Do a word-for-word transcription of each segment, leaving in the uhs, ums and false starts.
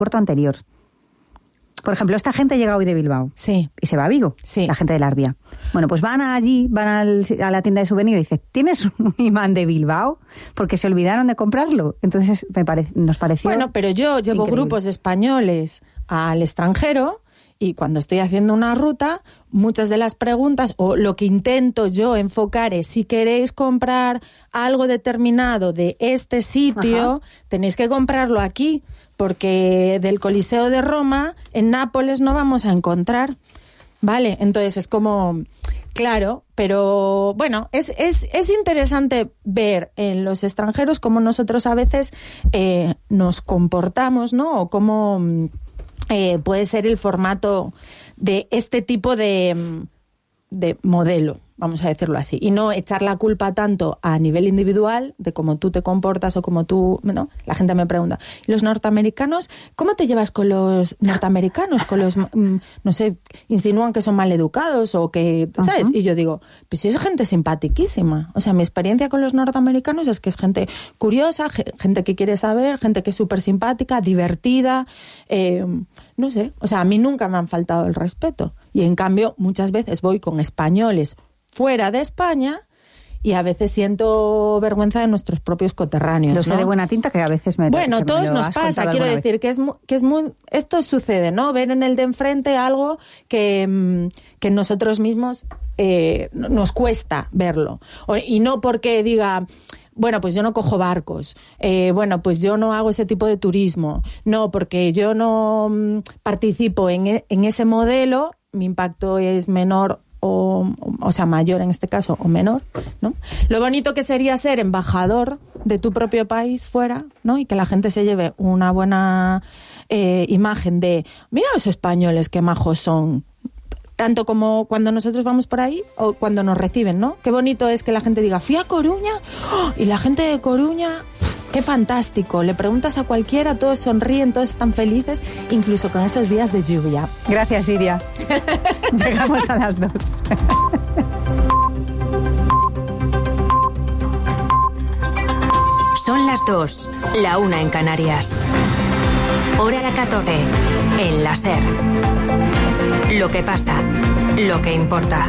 aeropuerto anterior. Por ejemplo, esta gente llega hoy de Bilbao sí. y se va a Vigo, sí. la gente de la Arbia. Bueno, pues van allí, van al, a la tienda de souvenirs y dicen, ¿tienes un imán de Bilbao? Porque se olvidaron de comprarlo. Entonces me pare, nos pareció Bueno, pero yo llevo increíble. grupos de españoles al extranjero y cuando estoy haciendo una ruta, muchas de las preguntas, o lo que intento yo enfocar es, si queréis comprar algo determinado de este sitio, Ajá. tenéis que comprarlo aquí, porque del Coliseo de Roma, en Nápoles no vamos a encontrar, ¿vale? Entonces es como, claro, pero bueno, es, es, es interesante ver en los extranjeros cómo nosotros a veces eh, nos comportamos, ¿no? O cómo eh, puede ser el formato de este tipo de, de modelo, vamos a decirlo así, y no echar la culpa tanto a nivel individual de cómo tú te comportas o cómo tú, ¿no? La gente me pregunta, ¿y los norteamericanos? ¿Cómo te llevas con los norteamericanos? Con los, mm, no sé, insinúan que son maleducados o que, ¿sabes? Uh-huh. Y yo digo, pues es gente simpaticísima. O sea, mi experiencia con los norteamericanos es que es gente curiosa, gente que quiere saber, gente que es súper simpática, divertida, eh, no sé. O sea, a mí nunca me han faltado el respeto. Y en cambio, muchas veces voy con españoles fuera de España y a veces siento vergüenza de nuestros propios coterráneos. Lo sé, ¿no? De buena tinta que a veces me... Bueno, que todos me nos pasa, quiero decir que es, muy, que es muy... Esto sucede, ¿no? Ver en el de enfrente algo que, que nosotros mismos eh, nos cuesta verlo. O, y no porque diga... Bueno, pues yo no cojo barcos, eh, bueno, pues yo no hago ese tipo de turismo, no, porque yo no mm, participo en, e, en ese modelo, mi impacto es menor o, o sea, mayor en este caso, o menor, ¿no? Lo bonito que sería ser embajador de tu propio país fuera, ¿no? Y que la gente se lleve una buena eh, imagen de, mira los españoles, qué majos son, tanto como cuando nosotros vamos por ahí o cuando nos reciben, ¿no? Qué bonito es que la gente diga, fui a Coruña, ¡oh! Y la gente de Coruña, qué fantástico. Le preguntas a cualquiera, todos sonríen, todos están felices, incluso con esos días de lluvia. Gracias, Iria. Llegamos a las dos. Son las dos, la una en Canarias. Hora catorce, en la SER. Lo que pasa, lo que importa.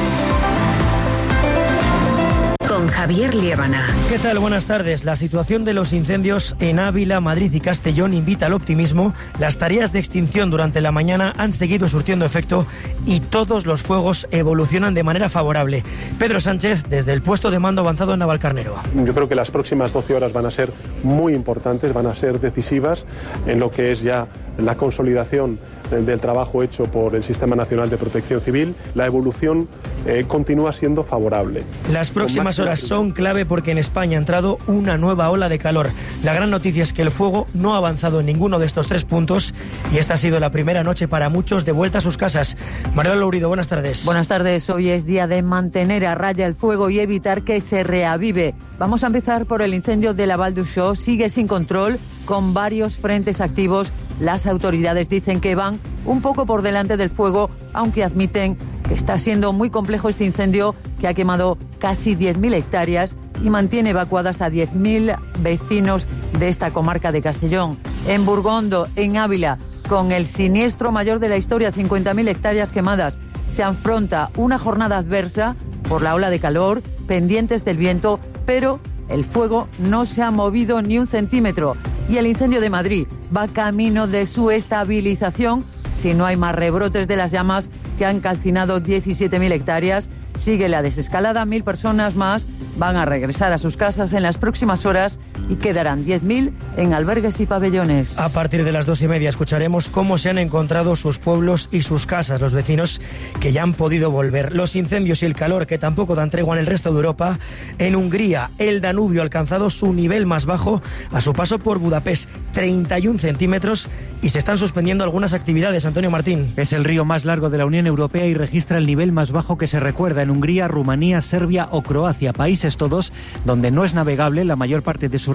Con Javier Liébana. ¿Qué tal? Buenas tardes. La situación de los incendios en Ávila, Madrid y Castellón invita al optimismo. Las tareas de extinción durante la mañana han seguido surtiendo efecto y todos los fuegos evolucionan de manera favorable. Pedro Sánchez, desde el puesto de mando avanzado en Navalcarnero. Yo creo que las próximas doce horas van a ser muy importantes, van a ser decisivas en lo que es ya la consolidación del trabajo hecho por el Sistema Nacional de Protección Civil. La evolución eh, continúa siendo favorable. Las próximas horas son clave porque en España ha entrado una nueva ola de calor. La gran noticia es que el fuego no ha avanzado en ninguno de estos tres puntos y esta ha sido la primera noche para muchos de vuelta a sus casas. María Lourido, buenas tardes. Buenas tardes. Hoy es día de mantener a raya el fuego y evitar que se reavive. Vamos a empezar por el incendio de la Val d'Uixó. Sigue sin control, con varios frentes activos. Las autoridades dicen que van un poco por delante del fuego, aunque admiten que está siendo muy complejo este incendio que ha quemado casi diez mil hectáreas y mantiene evacuadas a diez mil vecinos de esta comarca de Castellón. En Burgondo, en Ávila, con el siniestro mayor de la historia, cincuenta mil hectáreas quemadas, se afronta una jornada adversa por la ola de calor, pendientes del viento, pero el fuego no se ha movido ni un centímetro. Y el incendio de Madrid va camino de su estabilización si no hay más rebrotes de las llamas que han calcinado diecisiete mil hectáreas. Sigue la desescalada, mil personas más van a regresar a sus casas en las próximas horas y quedarán diez mil en albergues y pabellones. A partir de las dos y media escucharemos cómo se han encontrado sus pueblos y sus casas, los vecinos que ya han podido volver. Los incendios y el calor que tampoco dan tregua en el resto de Europa. En Hungría, el Danubio ha alcanzado su nivel más bajo a su paso por Budapest, treinta y un centímetros, y se están suspendiendo algunas actividades. Antonio Martín. Es el río más largo de la Unión Europea y registra el nivel más bajo que se recuerda en Hungría, Rumanía, Serbia o Croacia, países todos donde no es navegable la mayor parte de sus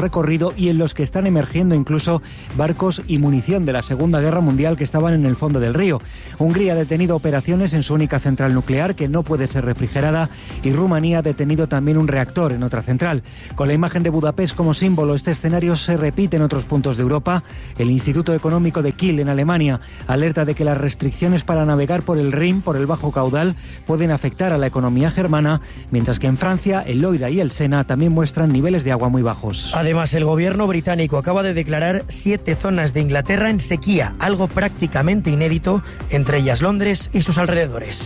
recorrido y en los que están emergiendo incluso barcos y munición de la Segunda Guerra Mundial que estaban en el fondo del río. Hungría ha detenido operaciones en su única central nuclear, que no puede ser refrigerada, y Rumanía ha detenido también un reactor en otra central. Con la imagen de Budapest como símbolo, este escenario se repite en otros puntos de Europa. El Instituto Económico de Kiel, en Alemania, alerta de que las restricciones para navegar por el Rin, por el bajo caudal, pueden afectar a la economía germana, mientras que en Francia, el Loira y el Sena también muestran niveles de agua muy bajos. Además, el gobierno británico acaba de declarar siete zonas de Inglaterra en sequía, algo prácticamente inédito, entre ellas Londres y sus alrededores.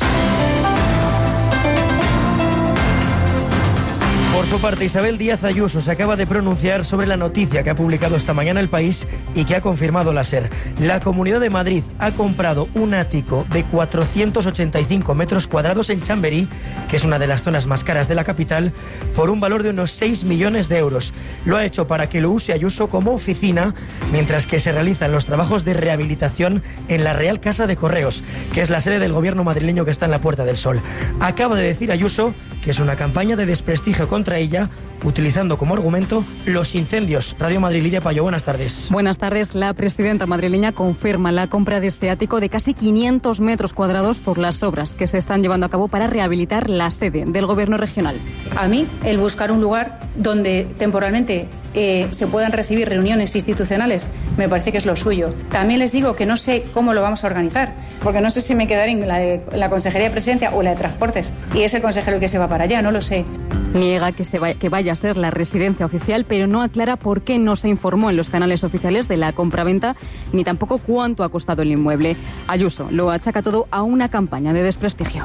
Por su parte, Isabel Díaz Ayuso se acaba de pronunciar sobre la noticia que ha publicado esta mañana El País y que ha confirmado la SER. La Comunidad de Madrid ha comprado un ático de cuatrocientos ochenta y cinco metros cuadrados en Chamberí, que es una de las zonas más caras de la capital, por un valor de unos seis millones de euros. Lo ha hecho para que lo use Ayuso como oficina, mientras que se realizan los trabajos de rehabilitación en la Real Casa de Correos, que es la sede del gobierno madrileño que está en la Puerta del Sol. Acaba de decir Ayuso que es una campaña de desprestigio contra ella, utilizando como argumento los incendios. Radio Madrid, Lidia Payo, buenas tardes. Buenas tardes. La presidenta madrileña confirma la compra de este ático de casi quinientos metros cuadrados por las obras que se están llevando a cabo para rehabilitar la sede del gobierno regional. A mí, el buscar un lugar donde temporalmente eh, se puedan recibir reuniones institucionales me parece que es lo suyo. También les digo que no sé cómo lo vamos a organizar, porque no sé si me quedaré en la, de, la Consejería de Presidencia o la de Transportes, y es el consejero el que se va para allá, no lo sé. Niega que, se vaya, que vaya a ser la residencia oficial, pero no aclara por qué no se informó en los canales oficiales de la compraventa, ni tampoco cuánto ha costado el inmueble. Ayuso lo achaca todo a una campaña de desprestigio.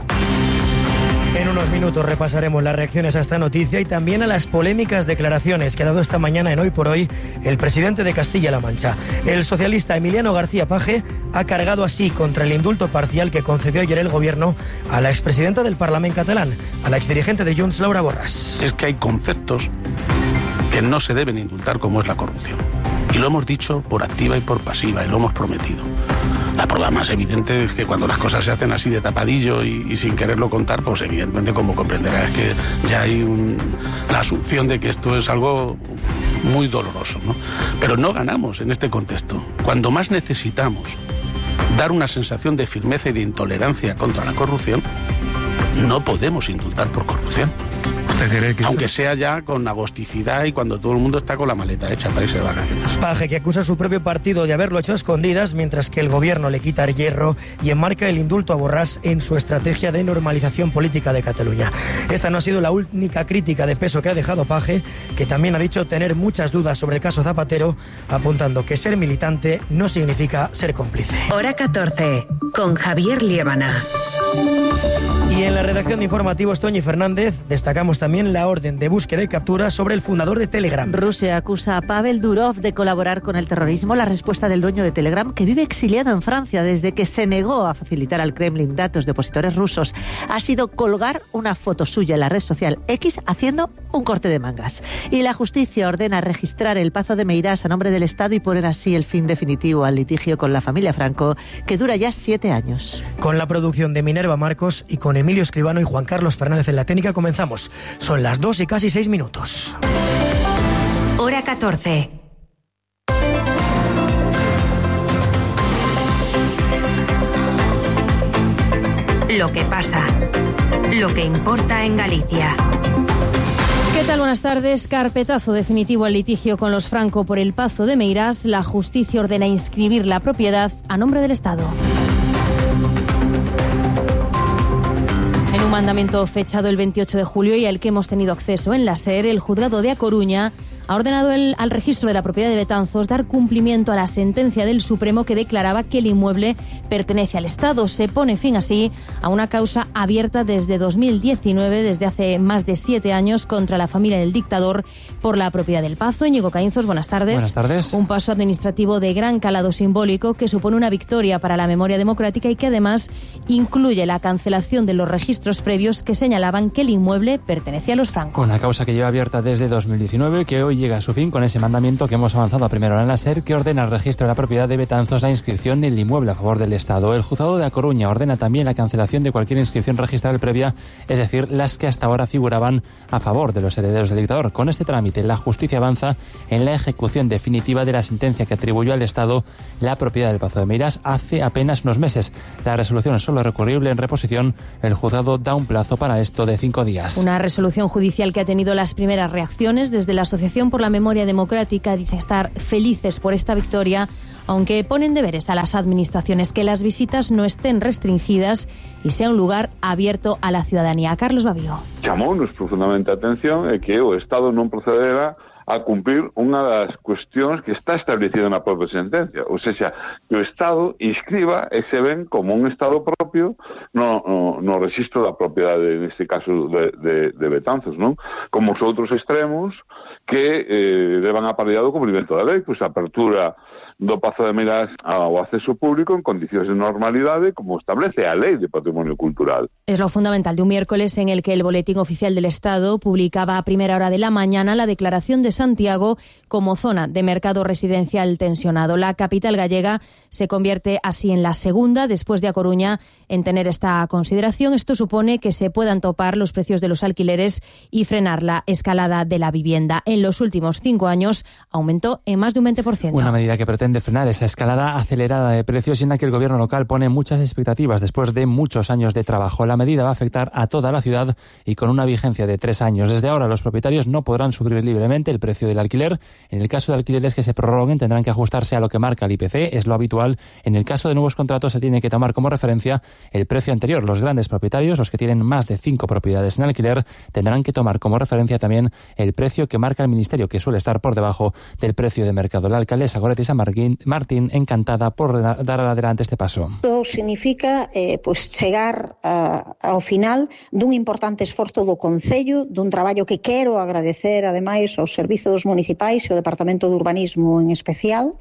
En unos minutos repasaremos las reacciones a esta noticia y también a las polémicas declaraciones que ha dado esta mañana en Hoy por Hoy el presidente de Castilla-La Mancha. El socialista Emiliano García Paje ha cargado así contra el indulto parcial que concedió ayer el gobierno a la expresidenta del Parlamento catalán, a la exdirigente de Junts, Laura Borràs. Es que hay conceptos que no se deben indultar, como es la corrupción. Y lo hemos dicho por activa y por pasiva, y lo hemos prometido. La prueba más evidente es que cuando las cosas se hacen así de tapadillo y, y sin quererlo contar, pues evidentemente, como comprenderás, es que ya hay un, la asunción de que esto es algo muy doloroso, ¿no? Pero no ganamos en este contexto. Cuando más necesitamos dar una sensación de firmeza y de intolerancia contra la corrupción, no podemos indultar por corrupción. Que aunque sea ya con agosticidad y cuando todo el mundo está con la maleta hecha para irse de vacaciones. Paje, que acusa a su propio partido de haberlo hecho a escondidas, mientras que el gobierno le quita el hierro y enmarca el indulto a Borràs en su estrategia de normalización política de Cataluña. Esta no ha sido la única crítica de peso que ha dejado Paje, que también ha dicho tener muchas dudas sobre el caso Zapatero, apuntando que ser militante no significa ser cómplice. Hora catorce, con Javier Liébana. Y en la redacción de informativos, Toñi Fernández, destacamos también la orden de búsqueda y captura sobre el fundador de Telegram. Rusia acusa a Pavel Durov de colaborar con el terrorismo. La respuesta del dueño de Telegram, que vive exiliado en Francia desde que se negó a facilitar al Kremlin datos de opositores rusos, ha sido colgar una foto suya en la red social X haciendo un corte de mangas. Y la justicia ordena registrar el Pazo de Meirás a nombre del Estado y poner así el fin definitivo al litigio con la familia Franco, que dura ya siete años. Con la producción de Minerva Marcos y con Emilio Escribano y Juan Carlos Fernández en la técnica, comenzamos. Son las dos y casi seis minutos. Hora catorce. Lo que pasa, lo que importa en Galicia. ¿Qué tal? Buenas tardes. Carpetazo definitivo al litigio con los Franco por el Pazo de Meirás. La justicia ordena inscribir la propiedad a nombre del Estado. En un mandamiento fechado el veintiocho de julio y al que hemos tenido acceso en la SER, el juzgado de A Coruña ha ordenado el, al registro de la propiedad de Betanzos dar cumplimiento a la sentencia del Supremo que declaraba que el inmueble pertenece al Estado. Se pone fin así a una causa abierta desde dos mil diecinueve, desde hace más de siete años, contra la familia del dictador por la propiedad del Pazo. Íñigo Caínzos, buenas tardes. Buenas tardes. Un paso administrativo de gran calado simbólico que supone una victoria para la memoria democrática y que además incluye la cancelación de los registros previos que señalaban que el inmueble pertenecía a los Franco. Una causa que lleva abierta desde dos mil diecinueve, que hoy hoy llega a su fin con ese mandamiento que hemos avanzado a primera hora en la SER, que ordena al registro de la propiedad de Betanzos la inscripción del inmueble a favor del Estado. El juzgado de A Coruña ordena también la cancelación de cualquier inscripción registral previa, es decir, las que hasta ahora figuraban a favor de los herederos del dictador. Con este trámite, la justicia avanza en la ejecución definitiva de la sentencia que atribuyó al Estado la propiedad del Pazo de Meirás hace apenas unos meses. La resolución es solo recurrible en reposición. El juzgado da un plazo para esto de cinco días. Una resolución judicial que ha tenido las primeras reacciones desde la Asociación por la Memoria Democrática. Dice estar felices por esta victoria, aunque ponen deberes a las administraciones que las visitas no estén restringidas y sea un lugar abierto a la ciudadanía. Carlos Bavío. Chamounos profundamente a atención é que o Estado non procederá a cumprir unha das cuestións que está establecida na propia sentencia, ou seja, que o Estado inscriba ese ben como un Estado propio no, no, no registro da propiedade, neste caso de, de, de Betanzos, non? Como os outros extremos que eh, deban aparellado o cumprimento da lei, pois a apertura do Pazo de Meirás ao acceso público en condicións de normalidade, como establece a Lei de Patrimonio Cultural. Es lo fundamental de un miércoles en el que el Boletín Oficial del Estado publicaba a primera hora de la mañana la declaración de Santiago como zona de mercado residencial tensionado. La capital gallega se convierte así en la segunda, después de A Coruña, en tener esta consideración. Esto supone que se puedan topar los precios de los alquileres y frenar la escalada de la vivienda. En los últimos cinco años aumentó en más de un veinte por ciento. Una medida que pretende frenar esa escalada acelerada de precios y en la que el gobierno local pone muchas expectativas después de muchos años de trabajo. La medida va a afectar a toda la ciudad y con una vigencia de tres años. Desde ahora los propietarios no podrán subir libremente el precio del alquiler. En el caso de alquileres que se prorroguen tendrán que ajustarse a lo que marca el I P C, es lo habitual. En el caso de nuevos contratos se tiene que tomar como referencia el precio anterior. Los grandes propietarios, los que tienen más de cinco propiedades en alquiler, tendrán que tomar como referencia también el precio que marca el Ministerio, que suele estar por debajo del precio de mercado. La alcaldesa Goretti San Martín, Martín encantada por dar adelante este paso. Todo significa eh, pues chegar a, ao final dun importante esforzo do Concello, dun traballo que quero agradecer ademais aos servizos municipais e ao Departamento de Urbanismo en especial,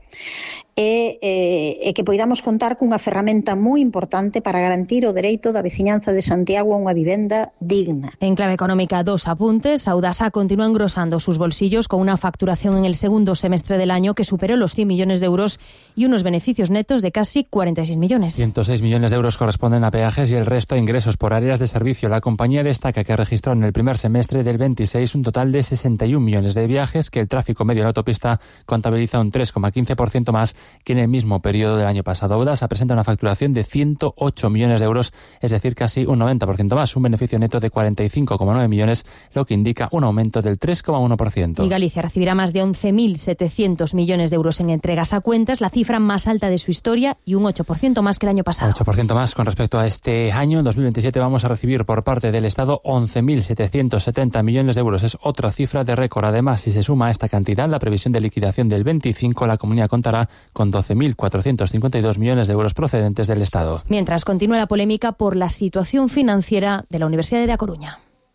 e, e, e que poidamos contar cunha ferramenta moi importante para garantir o dereito da veciñanza de Santiago a unha vivenda digna. En clave económica, dos apuntes. Audasa continúa engrosando sus bolsillos con una facturación en el segundo semestre del año que superó los cien millones de euros y unos beneficios netos de casi cuarenta y seis millones. ciento seis millones de euros corresponden a peajes y el resto a ingresos por áreas de servicio. La compañía destaca que registró en el primer semestre del veintiséis un total de sesenta y un millones de viajes, que el tráfico medio en la autopista contabiliza un tres coma quince por ciento más que en el mismo periodo del año pasado. Audasa presenta una facturación de ciento ocho millones de euros, es decir, casi un noventa por ciento más, un beneficio neto de cuarenta y cinco coma nueve millones, lo que indica un aumento del tres coma uno por ciento. Y Galicia recibirá más de once mil setecientos millones de euros en entregas a cuentas, la cifra más alta de su historia y un ocho por ciento más que el año pasado. ocho por ciento más con respecto a este año. En dos mil veintisiete vamos a recibir por parte del Estado once mil setecientos setenta millones de euros. Es otra cifra de récord. Además, si se suma a esta cantidad la previsión de liquidación del veinticinco, la comunidad contará con doce mil cuatrocientos cincuenta y dos millones de euros procedentes del Estado. Mientras continúa la polémica por la situación financiera de la Universidad de A Coruña.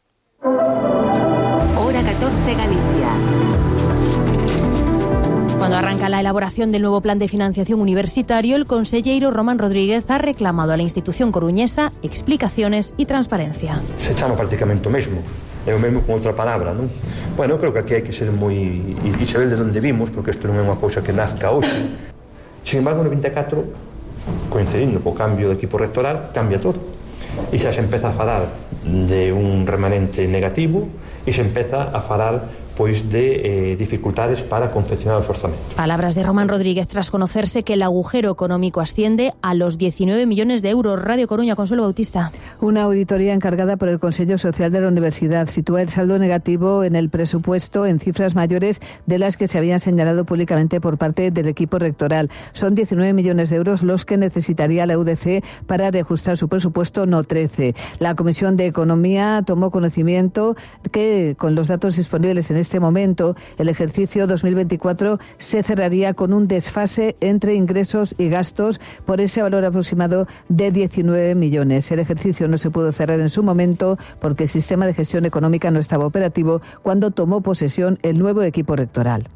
Hora catorce Galicia. Cuando arranca la elaboración del nuevo plan de financiación universitario, el consellero Román Rodríguez ha reclamado a la institución coruñesa explicaciones y transparencia. Se chama prácticamente o mesmo, é o mesmo con outra palabra, non? Bueno, eu creo que aquí hai que ser moi... e saber de onde vimos, porque isto non é unha cousa que nazca hoxe. Sin embargo, no vinte e catro, coincidindo co cambio do equipo rectoral, cambia todo. E xa se empeza a falar de un remanente negativo e se empeza a falar pois de eh, dificultades para confeccionar os orzamentos. Palabras de Román Rodríguez tras conocerse que el agujero económico asciende a los diecinueve millones de euros. Radio Coruña, Consuelo Bautista. Una auditoría encargada por el Consejo Social de la Universidad sitúa el saldo negativo en el presupuesto en cifras mayores de las que se habían señalado públicamente por parte del equipo rectoral. Son diecinueve millones de euros los que necesitaría la U D C para reajustar su presupuesto, no trece. La Comisión de Economía tomó conocimiento que con los datos disponibles en este este momento, el ejercicio dos mil veinticuatro se cerraría con un desfase entre ingresos y gastos por ese valor aproximado de diecinueve millones. El ejercicio no se pudo cerrar en su momento porque el sistema de gestión económica no estaba operativo cuando tomó posesión el nuevo equipo rectoral.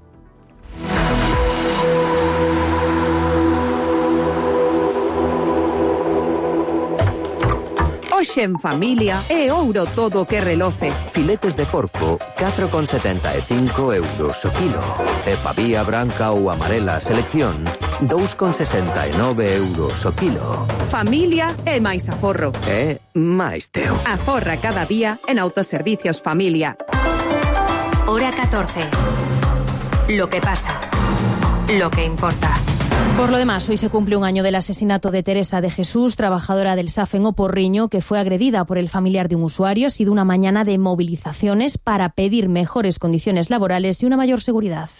Hoxe Hoxe en familia é ouro todo que reloce. Filetes de porco, catro con setenta e cinco euros o kilo. E pavía branca ou amarela selección, dous con sesenta e nove euros o kilo. Familia é máis aforro. É máis teu. Aforra cada día en Autoservicios Familia. Hora catorce. Lo que pasa. Lo que importa. Por lo demás, hoy se cumple un año del asesinato de Teresa de Jesús, trabajadora del S A F en Oporriño, que fue agredida por el familiar de un usuario. Ha sido una mañana de movilizaciones para pedir mejores condiciones laborales y una mayor seguridad.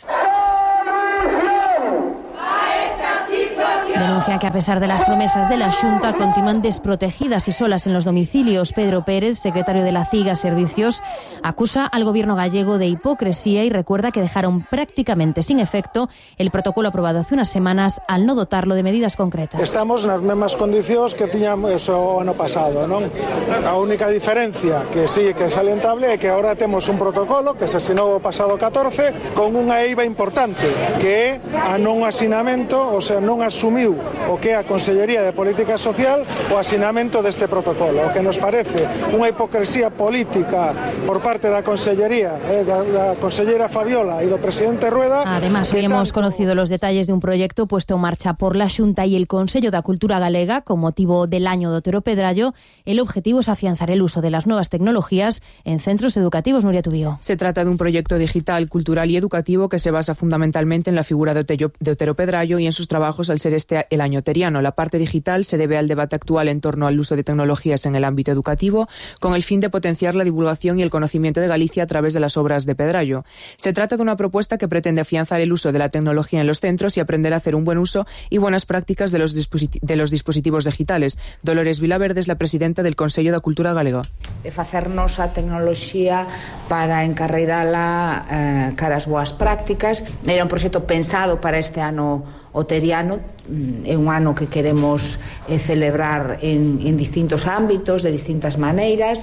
Denuncian que a pesar de las promesas de la Xunta continúan desprotegidas y solas en los domicilios. Pedro Pérez, secretario de la CIGA Servicios, acusa al gobierno gallego de hipocresía y recuerda que dejaron prácticamente sin efecto el protocolo aprobado hace unas semanas al no dotarlo de medidas concretas. Estamos nas mesmas condicións que tiñamos o ano pasado, non? A única diferencia que sí que é salientable é que agora temos un protocolo que se asinou o pasado catorce con unha eiva importante, que é a non asinamento, o sea, non asumiu o que é a Consellería de Política Social o asinamento deste protocolo, o que nos parece unha hipocresía política por parte da Consellería, eh, da, da Consellera Fabiola e do presidente Rueda. Además, hoy hemos tanto... conocido los detalles de un proyecto puesto en marcha por la Xunta y el Consello da Cultura Galega con motivo del año do Otero Pedrallo. El objetivo es afianzar el uso de las nuevas tecnologías en centros educativos. Nuria Tubío. Se trata de un proyecto digital, cultural y educativo que se basa fundamentalmente en la figura de Otero Pedrallo y en sus trabajos al ser este el año oteriano. La parte digital se debe al debate actual en torno al uso de tecnologías en el ámbito educativo, con el fin de potenciar la divulgación y el conocimiento de Galicia a través de las obras de Pedrallo. Se trata de una propuesta que pretende afianzar el uso de la tecnología en los centros y aprender a hacer un buen uso y buenas prácticas de los, disposit- de los dispositivos digitales. Dolores Vilaverde es la presidenta del Consello da Cultura Galega. De facernos a tecnoloxía para encarreirala eh, cara as boas prácticas. Era un proxecto pensado para este ano oteriano, é un ano que queremos eh, celebrar en, en distintos ámbitos, de distintas maneiras.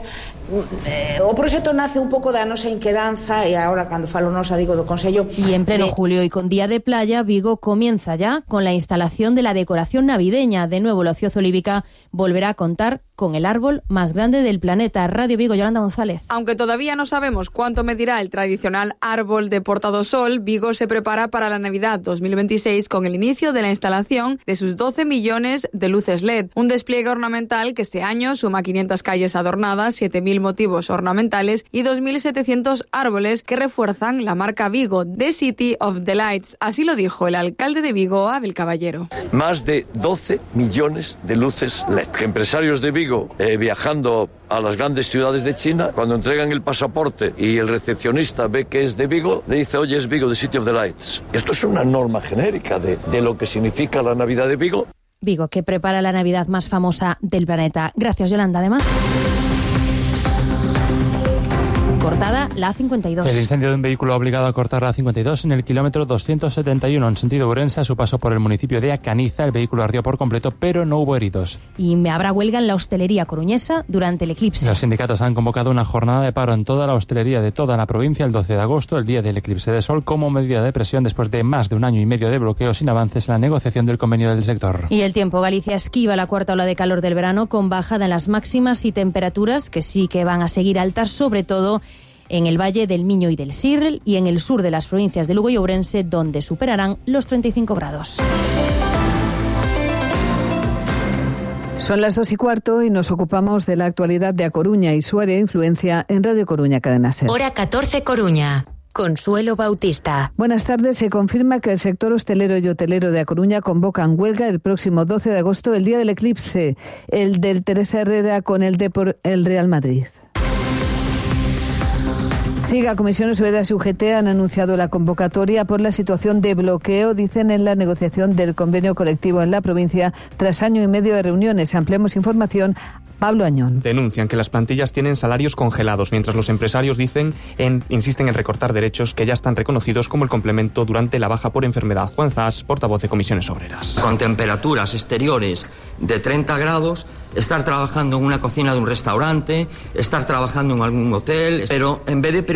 Eh, o proxecto nace un pouco da nosa inquedanza e agora, cando falo nosa, digo do Consello. Y en pleno de... julio y con día de playa, Vigo comienza ya con la instalación de la decoración navideña. De nuevo, la ciudad olívica volverá a contar con el árbol más grande del planeta. Radio Vigo, Yolanda González. Aunque todavía no sabemos cuánto medirá el tradicional árbol de Portadosol, Vigo se prepara para la Navidad dos mil veintiséis con el inicio de la instalación de sus doce millones de luces L E D. Un despliegue ornamental que este año suma quinientas calles adornadas, siete mil motivos ornamentales y dos mil setecientos árboles que refuerzan la marca Vigo, The City of the Lights. Así lo dijo el alcalde de Vigo, Abel Caballero. Más de doce millones de luces L E D. Empresarios de Vigo eh, viajando a las grandes ciudades de China, cuando entregan el pasaporte y el recepcionista ve que es de Vigo, le dice, oye, es Vigo, The City of the Lights. Esto es una norma genérica de, de lo que significa la Navidad de Vigo. Vigo, que prepara la Navidad más famosa del planeta. Gracias, Yolanda. Además, cortada la A cincuenta y dos. El incendio de un vehículo ha obligado a cortar la A cincuenta y dos en el kilómetro doscientos setenta y uno en sentido Ourense. A su paso por el municipio de Acaniza, el vehículo ardió por completo, pero no hubo heridos. Y habrá huelga en la hostelería coruñesa durante el eclipse. Los sindicatos han convocado una jornada de paro en toda la hostelería de toda la provincia el doce de agosto, el día del eclipse de sol, como medida de presión después de más de un año y medio de bloqueo sin avances en la negociación del convenio del sector. Y el tiempo. Galicia esquiva la cuarta ola de calor del verano con bajada en las máximas y temperaturas que sí que van a seguir altas, sobre todo en el Valle del Miño y del Sirl y en el sur de las provincias de Lugo y Ourense, donde superarán los treinta y cinco grados. Son las dos y cuarto y nos ocupamos de la actualidad de A Coruña y su área de influencia en Radio Coruña, Cadena SER. Hora catorce Coruña. Consuelo Bautista. Buenas tardes. Se confirma que el sector hostelero y hotelero de A Coruña convocan huelga el próximo doce de agosto, el día del eclipse, el del Teresa Herrera con el de por el Real Madrid. CIGA, Comisiones Obreras y U G T han anunciado la convocatoria por la situación de bloqueo, dicen, en la negociación del convenio colectivo en la provincia tras año y medio de reuniones. Ampliamos información. Pablo Añón. Denuncian que las plantillas tienen salarios congelados, mientras los empresarios dicen en, insisten en recortar derechos que ya están reconocidos como el complemento durante la baja por enfermedad. Juan Zas, portavoz de Comisiones Obreras. Con temperaturas exteriores de treinta grados, estar trabajando en una cocina de un restaurante, estar trabajando en algún hotel, pero en vez de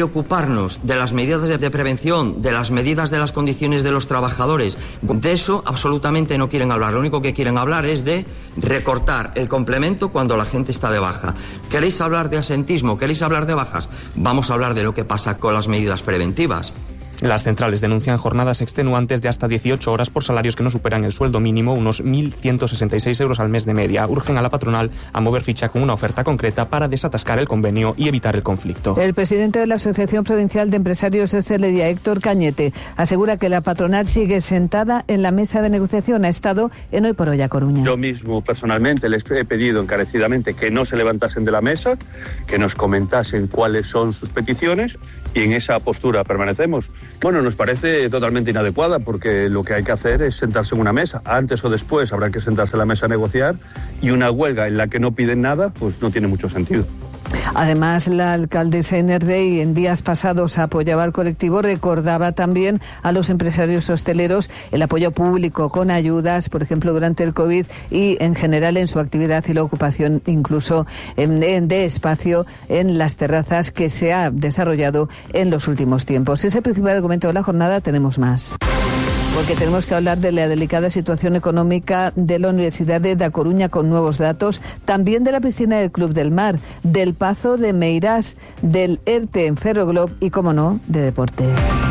preocuparnos de las medidas de prevención, de las medidas de las condiciones de los trabajadores. De eso absolutamente no quieren hablar. Lo único que quieren hablar es de recortar el complemento cuando la gente está de baja. ¿Queréis hablar de asentismo? ¿Queréis hablar de bajas? Vamos a hablar de lo que pasa con las medidas preventivas. Las centrales denuncian jornadas extenuantes de hasta dieciocho horas por salarios que no superan el sueldo mínimo, unos mil ciento sesenta y seis euros al mes de media. Urgen a la patronal a mover ficha con una oferta concreta para desatascar el convenio y evitar el conflicto. El presidente de la Asociación Provincial de Empresarios de Hostelería, Héctor Cañete, asegura que la patronal sigue sentada en la mesa de negociación. Ha estado en Hoy por Hoy a Coruña. Yo mismo personalmente les he pedido encarecidamente que no se levantasen de la mesa, que nos comentasen cuáles son sus peticiones, y en esa postura permanecemos. Bueno, nos parece totalmente inadecuada, porque lo que hay que hacer es sentarse en una mesa. Antes o después habrá que sentarse en la mesa a negociar, y una huelga en la que no piden nada, pues no tiene mucho sentido. Además, la alcaldesa Enerdey en días pasados apoyaba al colectivo, recordaba también a los empresarios hosteleros el apoyo público con ayudas, por ejemplo, durante el COVID y en general en su actividad y la ocupación incluso en, en, de espacio en las terrazas que se ha desarrollado en los últimos tiempos. Es el principal argumento de la jornada. Tenemos más, porque tenemos que hablar de la delicada situación económica de la Universidad de Da Coruña con nuevos datos, también de la piscina del Club del Mar, del Pazo de Meirás, del ERTE en Ferroglob y, como no, de deportes.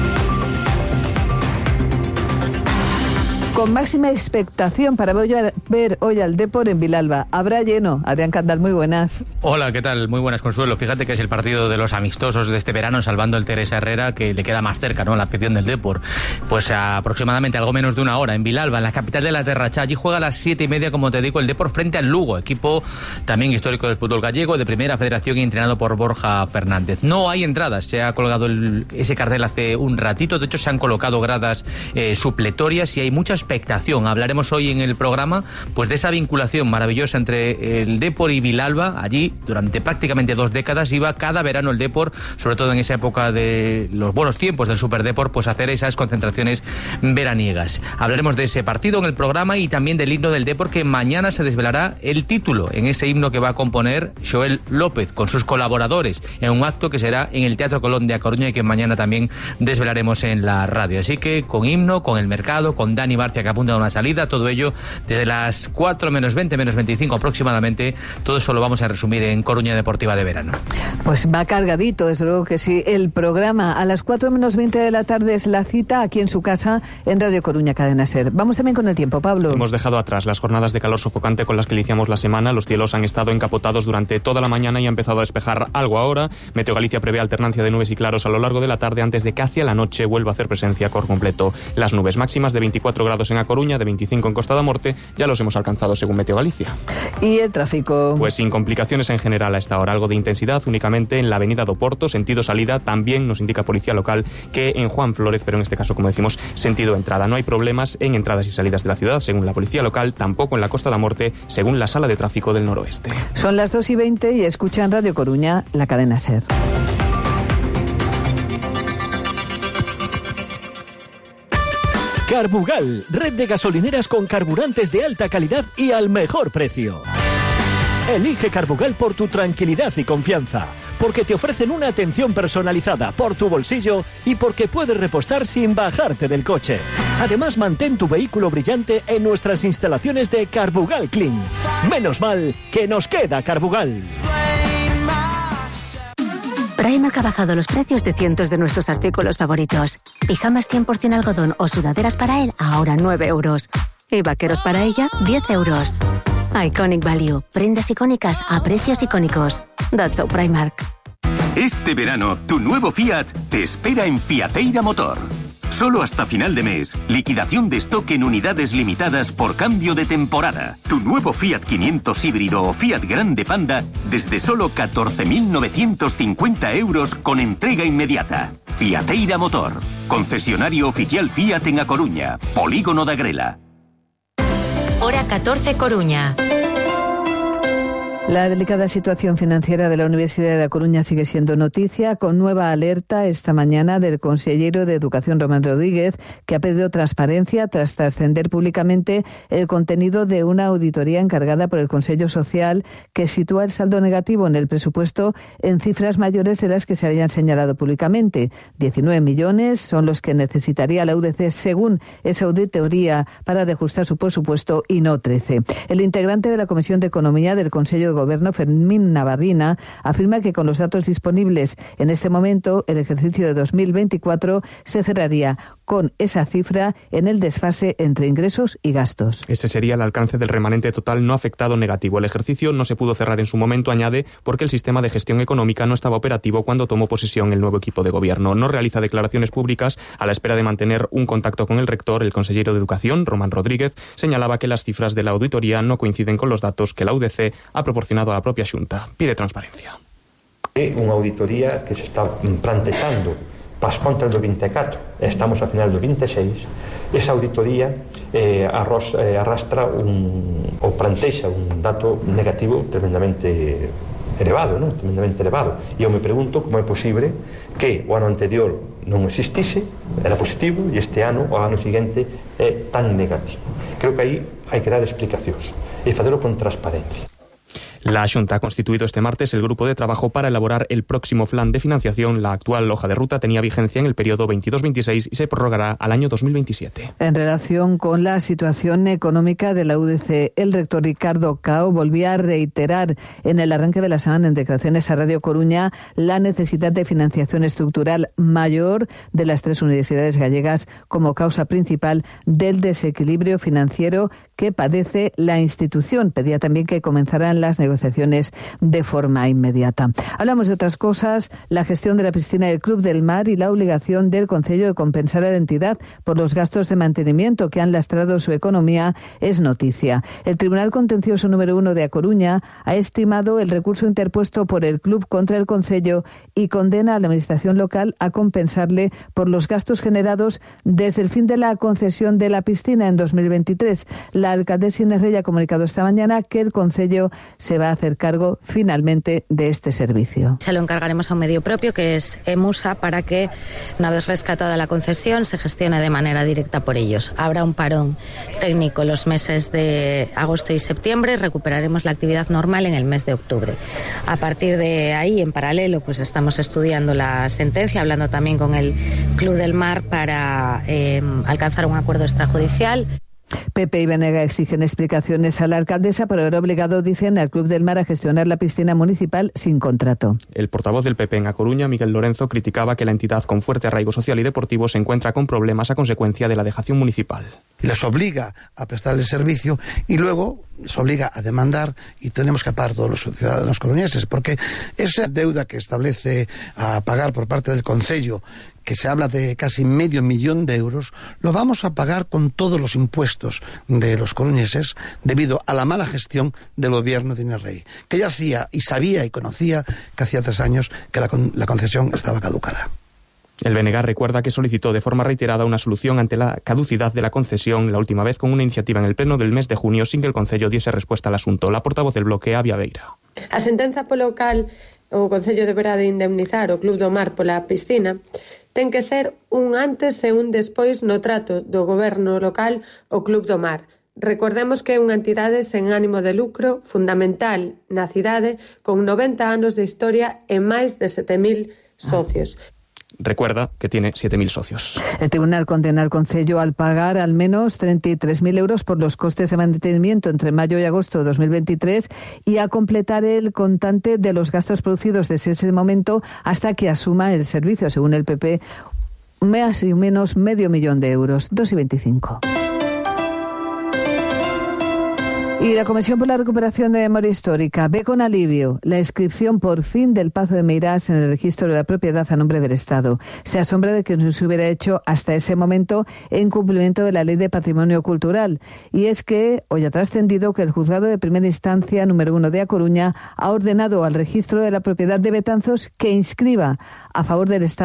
Con máxima expectación para ver hoy al Depor en Vilalba. Habrá lleno. Adrián Candal, muy buenas. Hola, ¿qué tal? Muy buenas, Consuelo. Fíjate que es el partido de los amistosos de este verano, salvando el Teresa Herrera, que le queda más cerca, ¿no?, la afición del Depor. Pues aproximadamente algo menos de una hora en Vilalba, en la capital de la Terracha. Allí juega a las siete y media, como te digo, el Depor frente al Lugo, equipo también histórico del fútbol gallego, de primera federación y entrenado por Borja Fernández. No hay entradas. Se ha colgado el, ese cartel hace un ratito. De hecho, se han colocado gradas eh, supletorias y hay muchas expectación. Hablaremos hoy en el programa pues de esa vinculación maravillosa entre el Depor y Vilalba. Allí durante prácticamente dos décadas iba cada verano el Depor, sobre todo en esa época de los buenos tiempos del Super Depor, pues hacer esas concentraciones veraniegas. Hablaremos de ese partido en el programa y también del himno del Depor, que mañana se desvelará el título en ese himno que va a componer Joel López con sus colaboradores en un acto que será en el Teatro Colón de A Coruña y que mañana también desvelaremos en la radio. Así que con himno, con el mercado, con Dani Barcia que apunta a una salida, todo ello desde las cuatro menos veinte, menos veinticinco aproximadamente. Todo eso lo vamos a resumir en Coruña Deportiva de Verano. Pues va cargadito, desde luego que sí, el programa. A las cuatro menos veinte de la tarde es la cita aquí en su casa en Radio Coruña Cadena Ser. Vamos también con el tiempo, Pablo. Hemos dejado atrás las jornadas de calor sofocante con las que iniciamos la semana. Los cielos han estado encapotados durante toda la mañana y ha empezado a despejar algo ahora. Meteo Galicia prevé alternancia de nubes y claros a lo largo de la tarde antes de que hacia la noche vuelva a hacer presencia por completo las nubes. Máximas de veinticuatro grados en A Coruña, de veinticinco en Costa da Morte, ya los hemos alcanzado según Meteo Galicia. ¿Y el tráfico? Pues sin complicaciones en general a esta hora, algo de intensidad únicamente en la avenida do Porto, sentido salida. También nos indica Policía Local que en Juan Flórez, pero en este caso, como decimos, sentido entrada. No hay problemas en entradas y salidas de la ciudad, según la Policía Local, tampoco en la Costa da Morte, según la Sala de Tráfico del Noroeste. Son las dos y veinte y escuchan Radio Coruña, la cadena Ser. Carbugal, red de gasolineras con carburantes de alta calidad y al mejor precio. Elige Carbugal por tu tranquilidad y confianza, porque te ofrecen una atención personalizada por tu bolsillo y porque puedes repostar sin bajarte del coche. Además, mantén tu vehículo brillante en nuestras instalaciones de Carbugal Clean. Menos mal que nos queda Carbugal. Primark ha bajado los precios de cientos de nuestros artículos favoritos. Pijamas cien por ciento algodón o sudaderas para él, ahora nueve euros. Y vaqueros para ella, diez euros. Iconic Value. Prendas icónicas a precios icónicos. That's so Primark. Este verano, tu nuevo Fiat te espera en Fiateira Motor. Solo hasta final de mes, liquidación de stock en unidades limitadas por cambio de temporada. Tu nuevo Fiat quinientos híbrido o Fiat Grande Panda desde solo catorce mil novecientos cincuenta euros con entrega inmediata. Fiateira Motor, concesionario oficial Fiat en A Coruña, Polígono da Grela. Hora catorce Coruña. La delicada situación financiera de la Universidad de A Coruña sigue siendo noticia, con nueva alerta esta mañana del consejero de Educación, Román Rodríguez, que ha pedido transparencia tras trascender públicamente el contenido de una auditoría encargada por el Consejo Social que sitúa el saldo negativo en el presupuesto en cifras mayores de las que se habían señalado públicamente. diecinueve millones son los que necesitaría la U D C según esa auditoría para reajustar su presupuesto y no trece. El integrante de la Comisión de Economía del Consejo de Gobierno, Fermín Navarrina, afirma que con los datos disponibles en este momento, el ejercicio de dos mil veinticuatro se cerraría con esa cifra en el desfase entre ingresos y gastos. Ese sería el alcance del remanente total no afectado negativo. El ejercicio no se pudo cerrar en su momento, añade, porque el sistema de gestión económica no estaba operativo cuando tomó posesión el nuevo equipo de gobierno. No realiza declaraciones públicas a la espera de mantener un contacto con el rector. El consejero de Educación, Román Rodríguez, señalaba que las cifras de la auditoría no coinciden con los datos que la U D C ha proporcionado a la propia Xunta. Pide transparencia. É unha auditoría que se está plantexando para as contas do vinte e catro, estamos a final do vinte e seis. Esa auditoría eh, arros, eh, arrastra un, ou plantexa un dato negativo tremendamente elevado, non? tremendamente elevado. E eu me pregunto como é posible que o ano anterior non existise, era positivo, e este ano, o ano seguinte, é tan negativo. Creo que aí hai que dar explicacións e facelo con transparencia. La Xunta ha constituido este martes el grupo de trabajo para elaborar el próximo plan de financiación. La actual hoja de ruta tenía vigencia en el periodo veintidós veintiséis y se prorrogará al año dos mil veintisiete. En relación con la situación económica de la U D C, el rector Ricardo Cao volvía a reiterar en el arranque de la semana en declaraciones a Radio Coruña la necesidad de financiación estructural mayor de las tres universidades gallegas como causa principal del desequilibrio financiero que padece la institución. Pedía también que comenzaran las negociaciones negociaciones de forma inmediata. Hablamos de otras cosas, la gestión de la piscina del Club del Mar y la obligación del Concello de compensar a la entidad por los gastos de mantenimiento que han lastrado su economía es noticia. El Tribunal Contencioso número uno de A Coruña ha estimado el recurso interpuesto por el club contra el Concello y condena a la Administración local a compensarle por los gastos generados desde el fin de la concesión de la piscina en dos mil veintitrés. La alcaldesa Inés Rey ha comunicado esta mañana que el Concello se va a hacer cargo finalmente de este servicio. Se lo encargaremos a un medio propio que es EMUSA para que, una vez rescatada la concesión, se gestione de manera directa por ellos. Habrá un parón técnico los meses de agosto y septiembre y recuperaremos la actividad normal en el mes de octubre. A partir de ahí, en paralelo, pues estamos estudiando la sentencia, hablando también con el Club del Mar para eh, alcanzar un acuerdo extrajudicial. P P y Venega exigen explicaciones a la alcaldesa por haber obligado, dicen, al Club del Mar a gestionar la piscina municipal sin contrato. El portavoz del P P en A Coruña, Miguel Lorenzo, criticaba que la entidad con fuerte arraigo social y deportivo se encuentra con problemas a consecuencia de la dejación municipal. Les obliga a prestarle servicio y luego se obliga a demandar y tenemos que pagar todos los ciudadanos coruñeses, porque esa deuda que establece a pagar por parte del Concello, que se habla de casi medio millón de euros, lo vamos a pagar con todos los impuestos de los coruñeses debido a la mala gestión del gobierno de Inés Rey, que ya hacía y sabía y conocía que hacía tres años que la, con, la concesión estaba caducada. El B N G recuerda que solicitó de forma reiterada una solución ante la caducidad de la concesión, la última vez con una iniciativa en el pleno del mes de junio sin que el Concello diese respuesta al asunto. La portavoz del bloque, Avia Beira. A sentenza polo cal o Concello deberá de indemnizar o Club do Mar pola piscina ten que ser un antes e un despois no trato do goberno local o Club do Mar. Recordemos que é unha entidade sen ánimo de lucro, fundamental na cidade, con noventa anos de historia e máis de sete mil socios. Recuerda que tiene siete mil socios. El tribunal condena al Concello al pagar al menos treinta y tres mil euros por los costes de mantenimiento entre mayo y agosto de dos mil veintitrés y a completar el contante de los gastos producidos desde ese momento hasta que asuma el servicio, según el P P, más y menos medio millón de euros, dos y veinticinco. Y la Comisión por la Recuperación de Memoria Histórica ve con alivio la inscripción por fin del Pazo de Meirás en el registro de la propiedad a nombre del Estado. Se asombra de que no se hubiera hecho hasta ese momento en cumplimiento de la Ley de Patrimonio Cultural. Y es que hoy ha trascendido que el Juzgado de Primera Instancia número uno de A Coruña ha ordenado al registro de la propiedad de Betanzos que inscriba a favor del Estado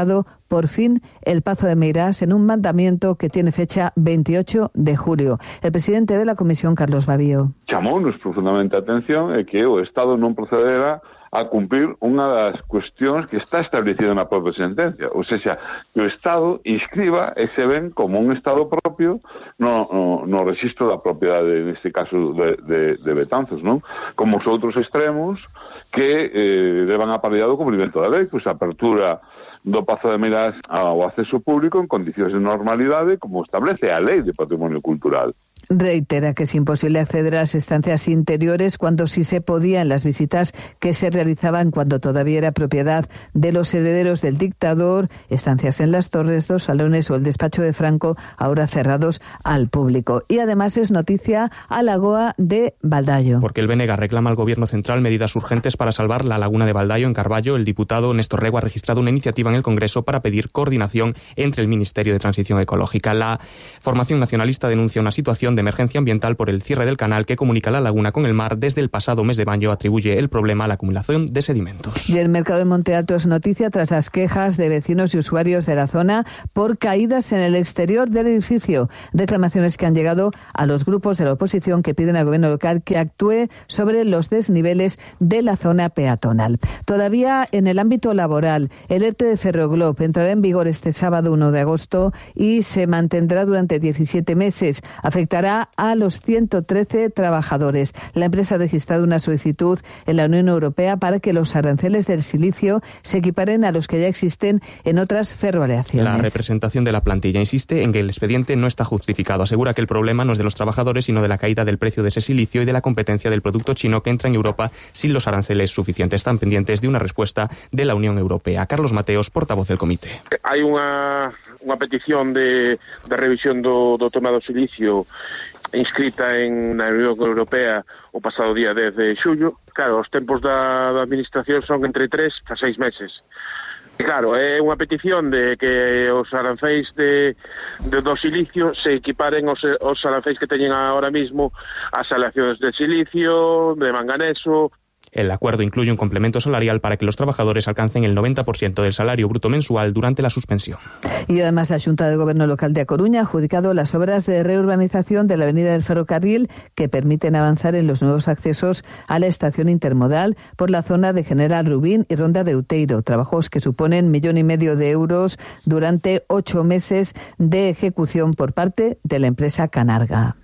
por fin el Pazo de Meirás en un mandamiento que tiene fecha veintiocho de julio. El presidente de la Comisión, Carlos Babío. Chamounos profundamente a atención é que o Estado non procederá a cumprir unha das cuestións que está establecida na propia sentencia, ou seja, que o Estado inscriba ese ben como un Estado propio no, no, no registro da propiedade, neste caso de, de, de Betanzos, non? Como os outros extremos que eh, deban aparellar o cumprimento da lei, pois a apertura do Pazo de Meirás ao acceso público en condicións de normalidade, como establece a Lei de Patrimonio Cultural. Reitera que es imposible acceder a las estancias interiores cuando sí se podía en las visitas que se realizaban cuando todavía era propiedad de los herederos del dictador, estancias en las torres, dos salones o el despacho de Franco, ahora cerrados al público. Y además es noticia a Lagoa de Baldayo. Porque el B N G reclama al Gobierno central medidas urgentes para salvar la laguna de Baldayo en Carballo. El diputado Néstor Rego ha registrado una iniciativa en el Congreso para pedir coordinación entre el Ministerio de Transición Ecológica. La formación nacionalista denuncia una situación de emergencia ambiental por el cierre del canal que comunica la laguna con el mar. Desde el pasado mes de mayo atribuye el problema a la acumulación de sedimentos. Y el mercado de Monte Alto es noticia tras las quejas de vecinos y usuarios de la zona por caídas en el exterior del edificio. Reclamaciones que han llegado a los grupos de la oposición que piden al gobierno local que actúe sobre los desniveles de la zona peatonal. Todavía en el ámbito laboral, el ERTE de Ferroglob entrará en vigor este sábado uno de agosto y se mantendrá durante diecisiete meses. Afectará a los ciento trece trabajadores. La empresa ha registrado una solicitud en la Unión Europea para que los aranceles del silicio se equiparen a los que ya existen en otras ferroaleaciones. La representación de la plantilla insiste en que el expediente no está justificado. Asegura que el problema no es de los trabajadores, sino de la caída del precio de ese silicio y de la competencia del producto chino que entra en Europa sin los aranceles suficientes. Están pendientes de una respuesta de la Unión Europea. Carlos Mateos, portavoz del comité. Hai unha, unha petición de, de revisión do, do tema do silicio inscrita en na Unión Europea o pasado día dez de xullo. Claro, os tempos da, da administración son entre tres a seis meses. Claro, é unha petición de que os arancéis de, de do silicio se equiparen os, os arancéis que teñen ahora mismo as aleacións de silicio, de manganeso. El acuerdo incluye un complemento salarial para que los trabajadores alcancen el noventa por ciento del salario bruto mensual durante la suspensión. Y además la Xunta de Gobierno Local de A Coruña ha adjudicado las obras de reurbanización de la Avenida del Ferrocarril que permiten avanzar en los nuevos accesos a la estación intermodal por la zona de General Rubín y Ronda de Uteiro. Trabajos que suponen millón y medio de euros durante ocho meses de ejecución por parte de la empresa Canarga.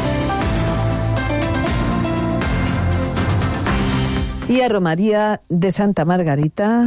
Y a Romaría de Santa Margarita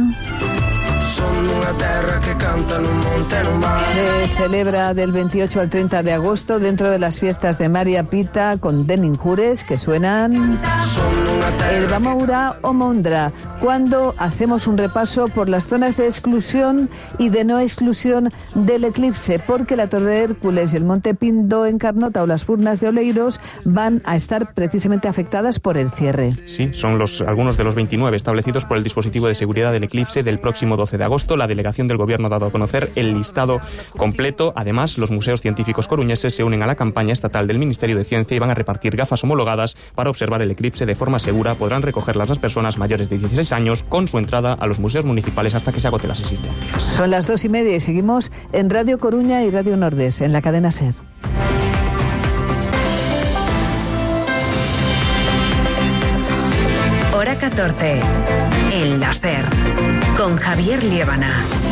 se celebra del veintiocho al treinta de agosto dentro de las fiestas de María Pita con Deninjures que suenan el Bamoura o Mondra, cuando hacemos un repaso por las zonas de exclusión y de no exclusión del eclipse, porque la Torre de Hércules y el Monte Pindo en Carnota o las Furnas de Oleiros van a estar precisamente afectadas por el cierre. Sí, son los algunos de los veintinueve establecidos por el dispositivo de seguridad del eclipse del próximo doce de agosto. La delegación del Gobierno ha dado a conocer el listado completo. Además, los museos científicos coruñeses se unen a la campaña estatal del Ministerio de Ciencia y van a repartir gafas homologadas para observar el eclipse de forma segura. Podrán recogerlas las personas mayores de dieciséis años con su entrada a los museos municipales hasta que se agoten las existencias. Son las dos y media y seguimos en Radio Coruña y Radio Nordés, en la cadena SER. Hora catorce, en la SER, con Javier Liébana.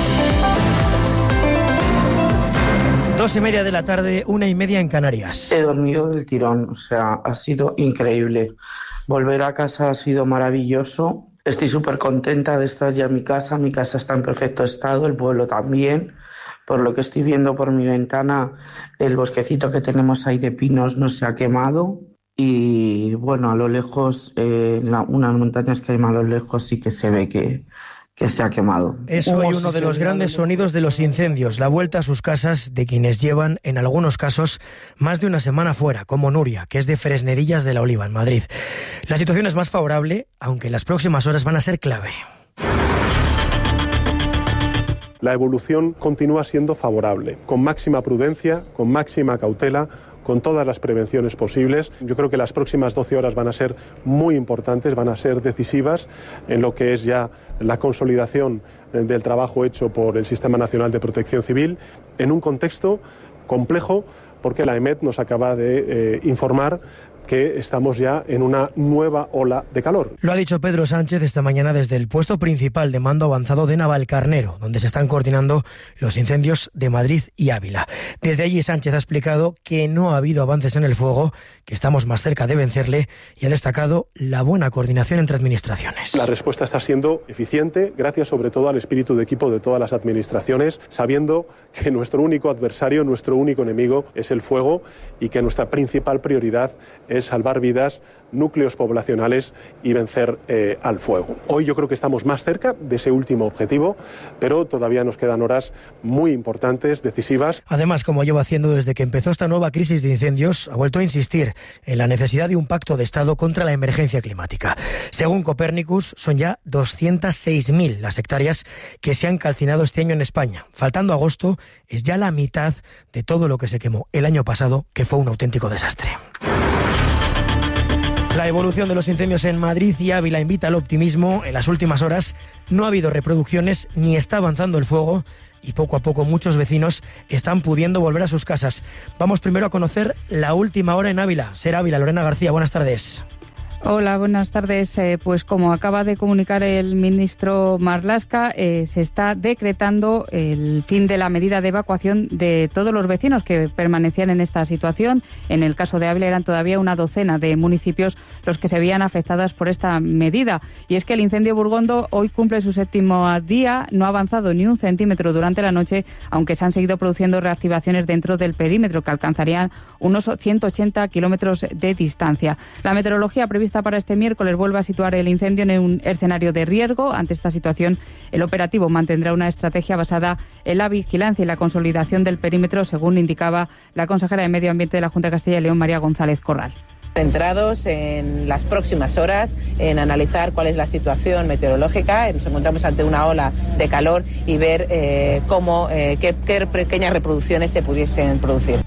Dos y media de la tarde, una y media en Canarias. He dormido del tirón, o sea, ha sido increíble. Volver a casa ha sido maravilloso. Estoy súper contenta de estar ya en mi casa. Mi casa está en perfecto estado, el pueblo también. Por lo que estoy viendo por mi ventana, el bosquecito que tenemos ahí de pinos no se ha quemado. Y bueno, a lo lejos, eh, la, unas montañas que hay más a lo lejos sí que se ve que, que se ha quemado. Es hoy uno de los grandes sonidos de los incendios, la vuelta a sus casas de quienes llevan, en algunos casos, más de una semana fuera, como Nuria, que es de Fresnedillas de la Oliva, en Madrid. La situación es más favorable, aunque las próximas horas van a ser clave. La evolución continúa siendo favorable, con máxima prudencia, con máxima cautela, con todas las prevenciones posibles. Yo creo que las próximas doce horas van a ser muy importantes, van a ser decisivas en lo que es ya la consolidación del trabajo hecho por el Sistema Nacional de Protección Civil en un contexto complejo, porque la EMET nos acaba de eh, informar que estamos ya en una nueva ola de calor. Lo ha dicho Pedro Sánchez esta mañana desde el puesto principal de mando avanzado de Navalcarnero, donde se están coordinando los incendios de Madrid y Ávila. Desde allí Sánchez ha explicado que no ha habido avances en el fuego, que estamos más cerca de vencerle, y ha destacado la buena coordinación entre administraciones. La respuesta está siendo eficiente, gracias sobre todo al espíritu de equipo de todas las administraciones, sabiendo que nuestro único adversario, nuestro único enemigo es el fuego y que nuestra principal prioridad es es salvar vidas, núcleos poblacionales y vencer eh, al fuego. Hoy yo creo que estamos más cerca de ese último objetivo, pero todavía nos quedan horas muy importantes, decisivas. Además, como lleva haciendo desde que empezó esta nueva crisis de incendios, ha vuelto a insistir en la necesidad de un pacto de Estado contra la emergencia climática. Según Copernicus, son ya doscientas seis mil las hectáreas que se han calcinado este año en España. Faltando agosto, es ya la mitad de todo lo que se quemó el año pasado, que fue un auténtico desastre. La evolución de los incendios en Madrid y Ávila invita al optimismo. En las últimas horas no ha habido reproducciones ni está avanzando el fuego y poco a poco muchos vecinos están pudiendo volver a sus casas. Vamos primero a conocer la última hora en Ávila. Ser Ávila, Lorena García, buenas tardes. Hola, buenas tardes. Eh, pues como acaba de comunicar el ministro Marlaska, eh, se está decretando el fin de la medida de evacuación de todos los vecinos que permanecían en esta situación. En el caso de Ávila eran todavía una docena de municipios los que se veían afectados por esta medida. Y es que el incendio Burgondo hoy cumple su séptimo día, no ha avanzado ni un centímetro durante la noche, aunque se han seguido produciendo reactivaciones dentro del perímetro que alcanzarían unos ciento ochenta kilómetros de distancia. La meteorología prevista para este miércoles vuelve a situar el incendio en un escenario de riesgo. Ante esta situación, el operativo mantendrá una estrategia basada en la vigilancia y la consolidación del perímetro, según indicaba la consejera de Medio Ambiente de la Junta de Castilla y León, María González Corral. Centrados en las próximas horas, en analizar cuál es la situación meteorológica. Nos encontramos ante una ola de calor y ver eh, cómo, eh, qué, qué pequeñas reproducciones se pudiesen producir.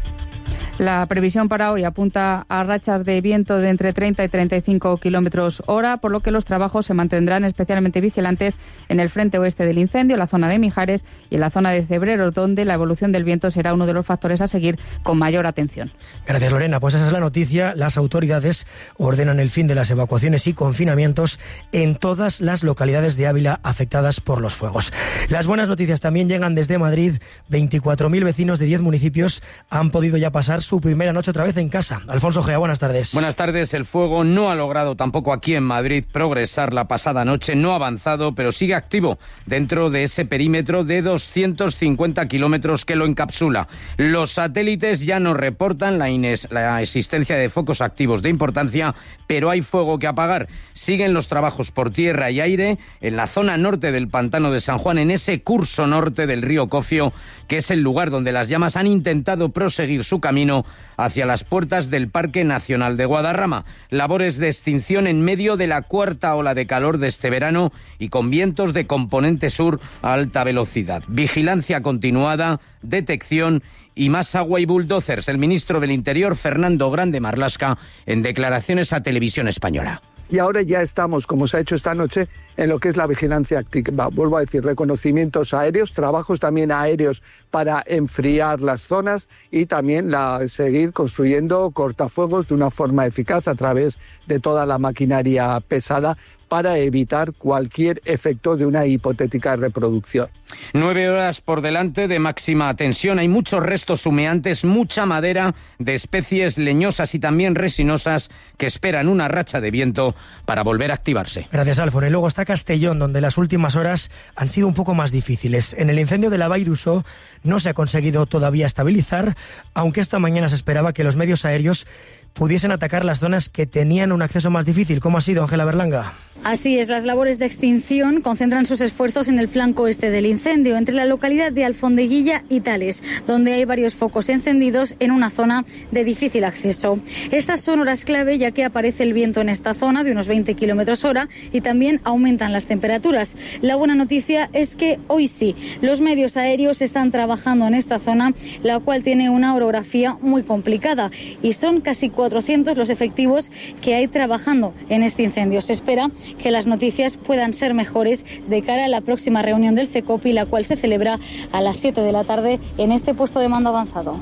La previsión para hoy apunta a rachas de viento de entre treinta y treinta y cinco kilómetros hora, por lo que los trabajos se mantendrán especialmente vigilantes en el frente oeste del incendio, la zona de Mijares y en la zona de Cebreros, donde la evolución del viento será uno de los factores a seguir con mayor atención. Gracias, Lorena. Pues esa es la noticia. Las autoridades ordenan el fin de las evacuaciones y confinamientos en todas las localidades de Ávila afectadas por los fuegos. Las buenas noticias también llegan desde Madrid. veinticuatro mil vecinos de diez municipios han podido ya pasar su primera noche otra vez en casa. Alfonso Gea, buenas tardes. Buenas tardes. El fuego no ha logrado tampoco aquí en Madrid progresar la pasada noche, no ha avanzado, pero sigue activo dentro de ese perímetro de doscientos cincuenta kilómetros que lo encapsula. Los satélites ya nos reportan la, ines- la existencia de focos activos de importancia, pero hay fuego que apagar. Siguen los trabajos por tierra y aire en la zona norte del pantano de San Juan, en ese curso norte del río Cofio, que es el lugar donde las llamas han intentado proseguir su camino hacia las puertas del Parque Nacional de Guadarrama. Labores de extinción en medio de la cuarta ola de calor de este verano y con vientos de componente sur a alta velocidad. Vigilancia continuada, detección y más agua y bulldozers. El ministro del Interior, Fernando Grande Marlaska, en declaraciones a Televisión Española. Y ahora ya estamos, como se ha hecho esta noche, en lo que es la vigilancia activa. Vuelvo a decir, reconocimientos aéreos, trabajos también aéreos para enfriar las zonas y también la, seguir construyendo cortafuegos de una forma eficaz a través de toda la maquinaria pesada para evitar cualquier efecto de una hipotética reproducción. Nueve horas por delante de máxima tensión. Hay muchos restos humeantes, mucha madera de especies leñosas y también resinosas que esperan una racha de viento para volver a activarse. Gracias, Alfon. Y luego está Castellón, donde las últimas horas han sido un poco más difíciles. En el incendio de la Vall d'Uixó no se ha conseguido todavía estabilizar, aunque esta mañana se esperaba que los medios aéreos pudiesen atacar las zonas que tenían un acceso más difícil. ¿Cómo ha sido, Ángela Berlanga? Así es, las labores de extinción concentran sus esfuerzos en el flanco este del incendio, entre la localidad de Alfondeguilla y Tales, donde hay varios focos encendidos en una zona de difícil acceso. Estas son horas clave, ya que aparece el viento en esta zona de unos veinte kilómetros hora y también aumentan las temperaturas. La buena noticia es que hoy sí, los medios aéreos están trabajando en esta zona, la cual tiene una orografía muy complicada, y son casi cuatrocientos los efectivos que hay trabajando en este incendio. Se espera que las noticias puedan ser mejores de cara a la próxima reunión del CECOPI, la cual se celebra a las siete de la tarde en este puesto de mando avanzado.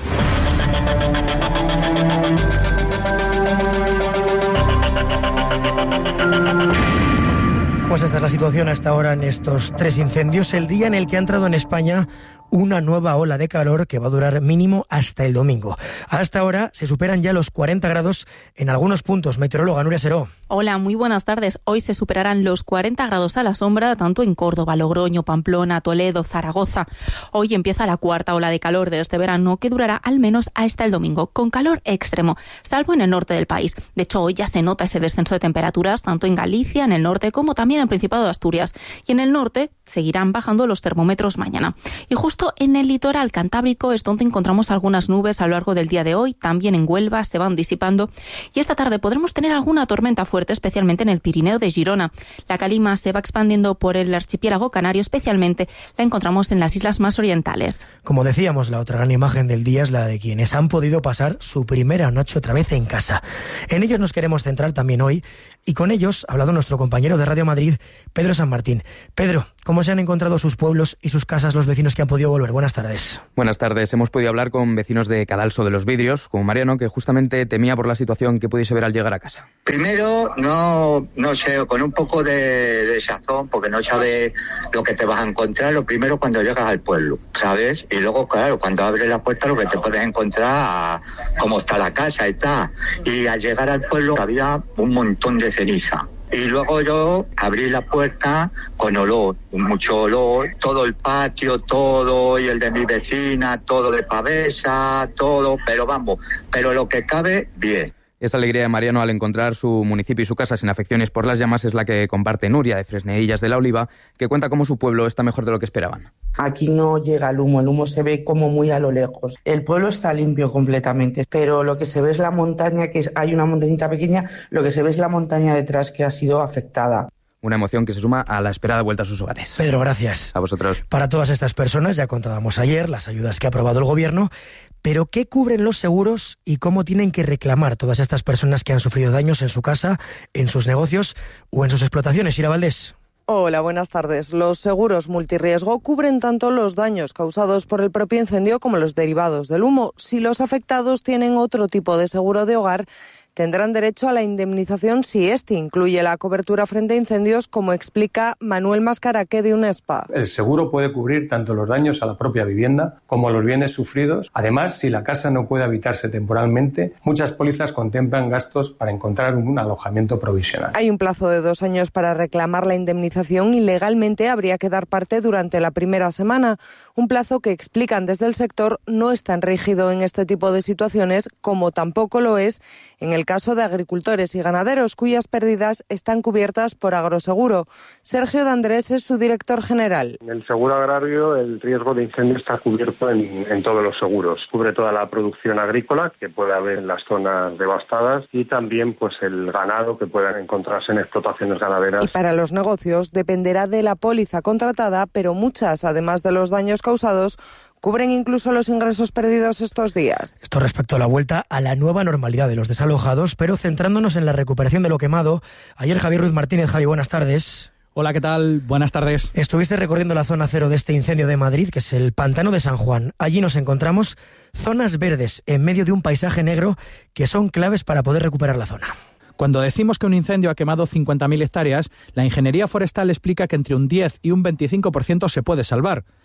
Pues esta es la situación hasta ahora en estos tres incendios, el día en el que ha entrado en España una nueva ola de calor que va a durar mínimo hasta el domingo. Hasta ahora se superan ya los cuarenta grados en algunos puntos. Meteoróloga Nuria Seró. Hola, muy buenas tardes. Hoy se superarán los cuarenta grados a la sombra, tanto en Córdoba, Logroño, Pamplona, Toledo, Zaragoza. Hoy empieza la cuarta ola de calor de este verano, que durará al menos hasta el domingo, con calor extremo, salvo en el norte del país. De hecho, hoy ya se nota ese descenso de temperaturas, tanto en Galicia, en el norte, como también en el Principado de Asturias. Y en el norte seguirán bajando los termómetros mañana. Y justo en el litoral cantábrico es donde encontramos algunas nubes a lo largo del día de hoy. También en Huelva se van disipando. Y esta tarde podremos tener alguna tormenta fuerte, especialmente en el Pirineo de Girona. La calima se va expandiendo por el archipiélago canario, especialmente la encontramos en las islas más orientales. Como decíamos, la otra gran imagen del día es la de quienes han podido pasar su primera noche otra vez en casa. En ellos nos queremos centrar también hoy, y con ellos ha hablado nuestro compañero de Radio Madrid, Pedro San Martín. Pedro, ¿cómo se han encontrado sus pueblos y sus casas los vecinos que han podido volver? Buenas tardes. Buenas tardes. Hemos podido hablar con vecinos de Cadalso de los Vidrios, como Mariano, que justamente temía por la situación que pudiese ver al llegar a casa. Primero, no, no sé, con un poco de, de sazón, porque no sabes lo que te vas a encontrar. Lo primero cuando llegas al pueblo, ¿sabes? Y luego, claro, cuando abres la puerta lo que te puedes encontrar, cómo está la casa y tal. Y al llegar al pueblo había un montón de ceniza. Y luego yo abrí la puerta con olor, mucho olor, todo el patio, todo, y el de mi vecina, todo de pavesa, todo, pero vamos, pero lo que cabe, bien. Esa alegría de Mariano al encontrar su municipio y su casa sin afecciones por las llamas es la que comparte Nuria, de Fresnedillas de la Oliva, que cuenta cómo su pueblo está mejor de lo que esperaban. Aquí no llega el humo, el humo se ve como muy a lo lejos. El pueblo está limpio completamente, pero lo que se ve es la montaña, que es, hay una montañita pequeña, lo que se ve es la montaña detrás que ha sido afectada. Una emoción que se suma a la esperada vuelta a sus hogares. Pedro, gracias. A vosotros. Para todas estas personas, ya contábamos ayer las ayudas que ha aprobado el Gobierno, pero ¿qué cubren los seguros y cómo tienen que reclamar todas estas personas que han sufrido daños en su casa, en sus negocios o en sus explotaciones? Ira Valdés. Hola, buenas tardes. Los seguros multirriesgo cubren tanto los daños causados por el propio incendio como los derivados del humo. Si los afectados tienen otro tipo de seguro de hogar, tendrán derecho a la indemnización si este incluye la cobertura frente a incendios, como explica Manuel Mascaraque de UNESPA. El seguro puede cubrir tanto los daños a la propia vivienda como los bienes sufridos. Además, si la casa no puede habitarse temporalmente, muchas pólizas contemplan gastos para encontrar un alojamiento provisional. Hay un plazo de dos años para reclamar la indemnización y legalmente habría que dar parte durante la primera semana. Un plazo que, explican desde el sector, no es tan rígido en este tipo de situaciones como tampoco lo es en el caso de agricultores y ganaderos cuyas pérdidas están cubiertas por agroseguro. Sergio de Andrés es su director general. En el seguro agrario el riesgo de incendio está cubierto en, en todos los seguros. Cubre toda la producción agrícola que puede haber en las zonas devastadas y también pues el ganado que pueda encontrarse en explotaciones ganaderas. Y para los negocios dependerá de la póliza contratada, pero muchas, además de los daños causados, cubren incluso los ingresos perdidos estos días. Esto respecto a la vuelta a la nueva normalidad de los desalojados, pero centrándonos en la recuperación de lo quemado. Ayer Javier Ruiz Martínez. Javi, buenas tardes. Hola, ¿qué tal? Buenas tardes. Estuviste recorriendo la zona cero de este incendio de Madrid, que es el Pantano de San Juan. Allí nos encontramos zonas verdes en medio de un paisaje negro que son claves para poder recuperar la zona. Cuando decimos que un incendio ha quemado cincuenta mil hectáreas, la ingeniería forestal explica que entre un diez y un veinticinco por ciento se puede salvar.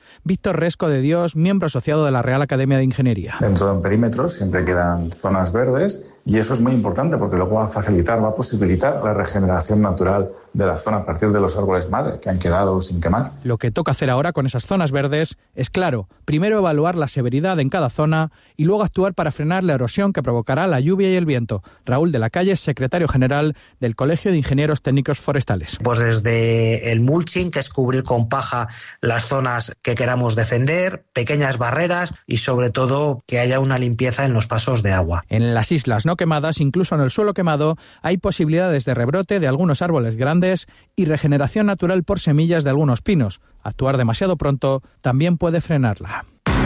Víctor Resco de Dios, miembro asociado de la Real Academia de Ingeniería. Dentro de perímetros siempre quedan zonas verdes y eso es muy importante porque luego va a facilitar, va a posibilitar la regeneración natural de la zona a partir de los árboles madre que han quedado sin quemar. Lo que toca hacer ahora con esas zonas verdes es, claro, primero evaluar la severidad en cada zona y luego actuar para frenar la erosión que provocará la lluvia y el viento. Raúl de la Calle es secretario general del Colegio de Ingenieros Técnicos Forestales. Pues desde el mulching, que es cubrir con paja las zonas que queramos defender, pequeñas barreras y sobre todo que haya una limpieza en los pasos de agua. En las islas no quemadas, incluso en el suelo quemado, hay posibilidades de rebrote de algunos árboles grandes y regeneración natural por semillas de algunos pinos. Actuar demasiado pronto también puede frenarla.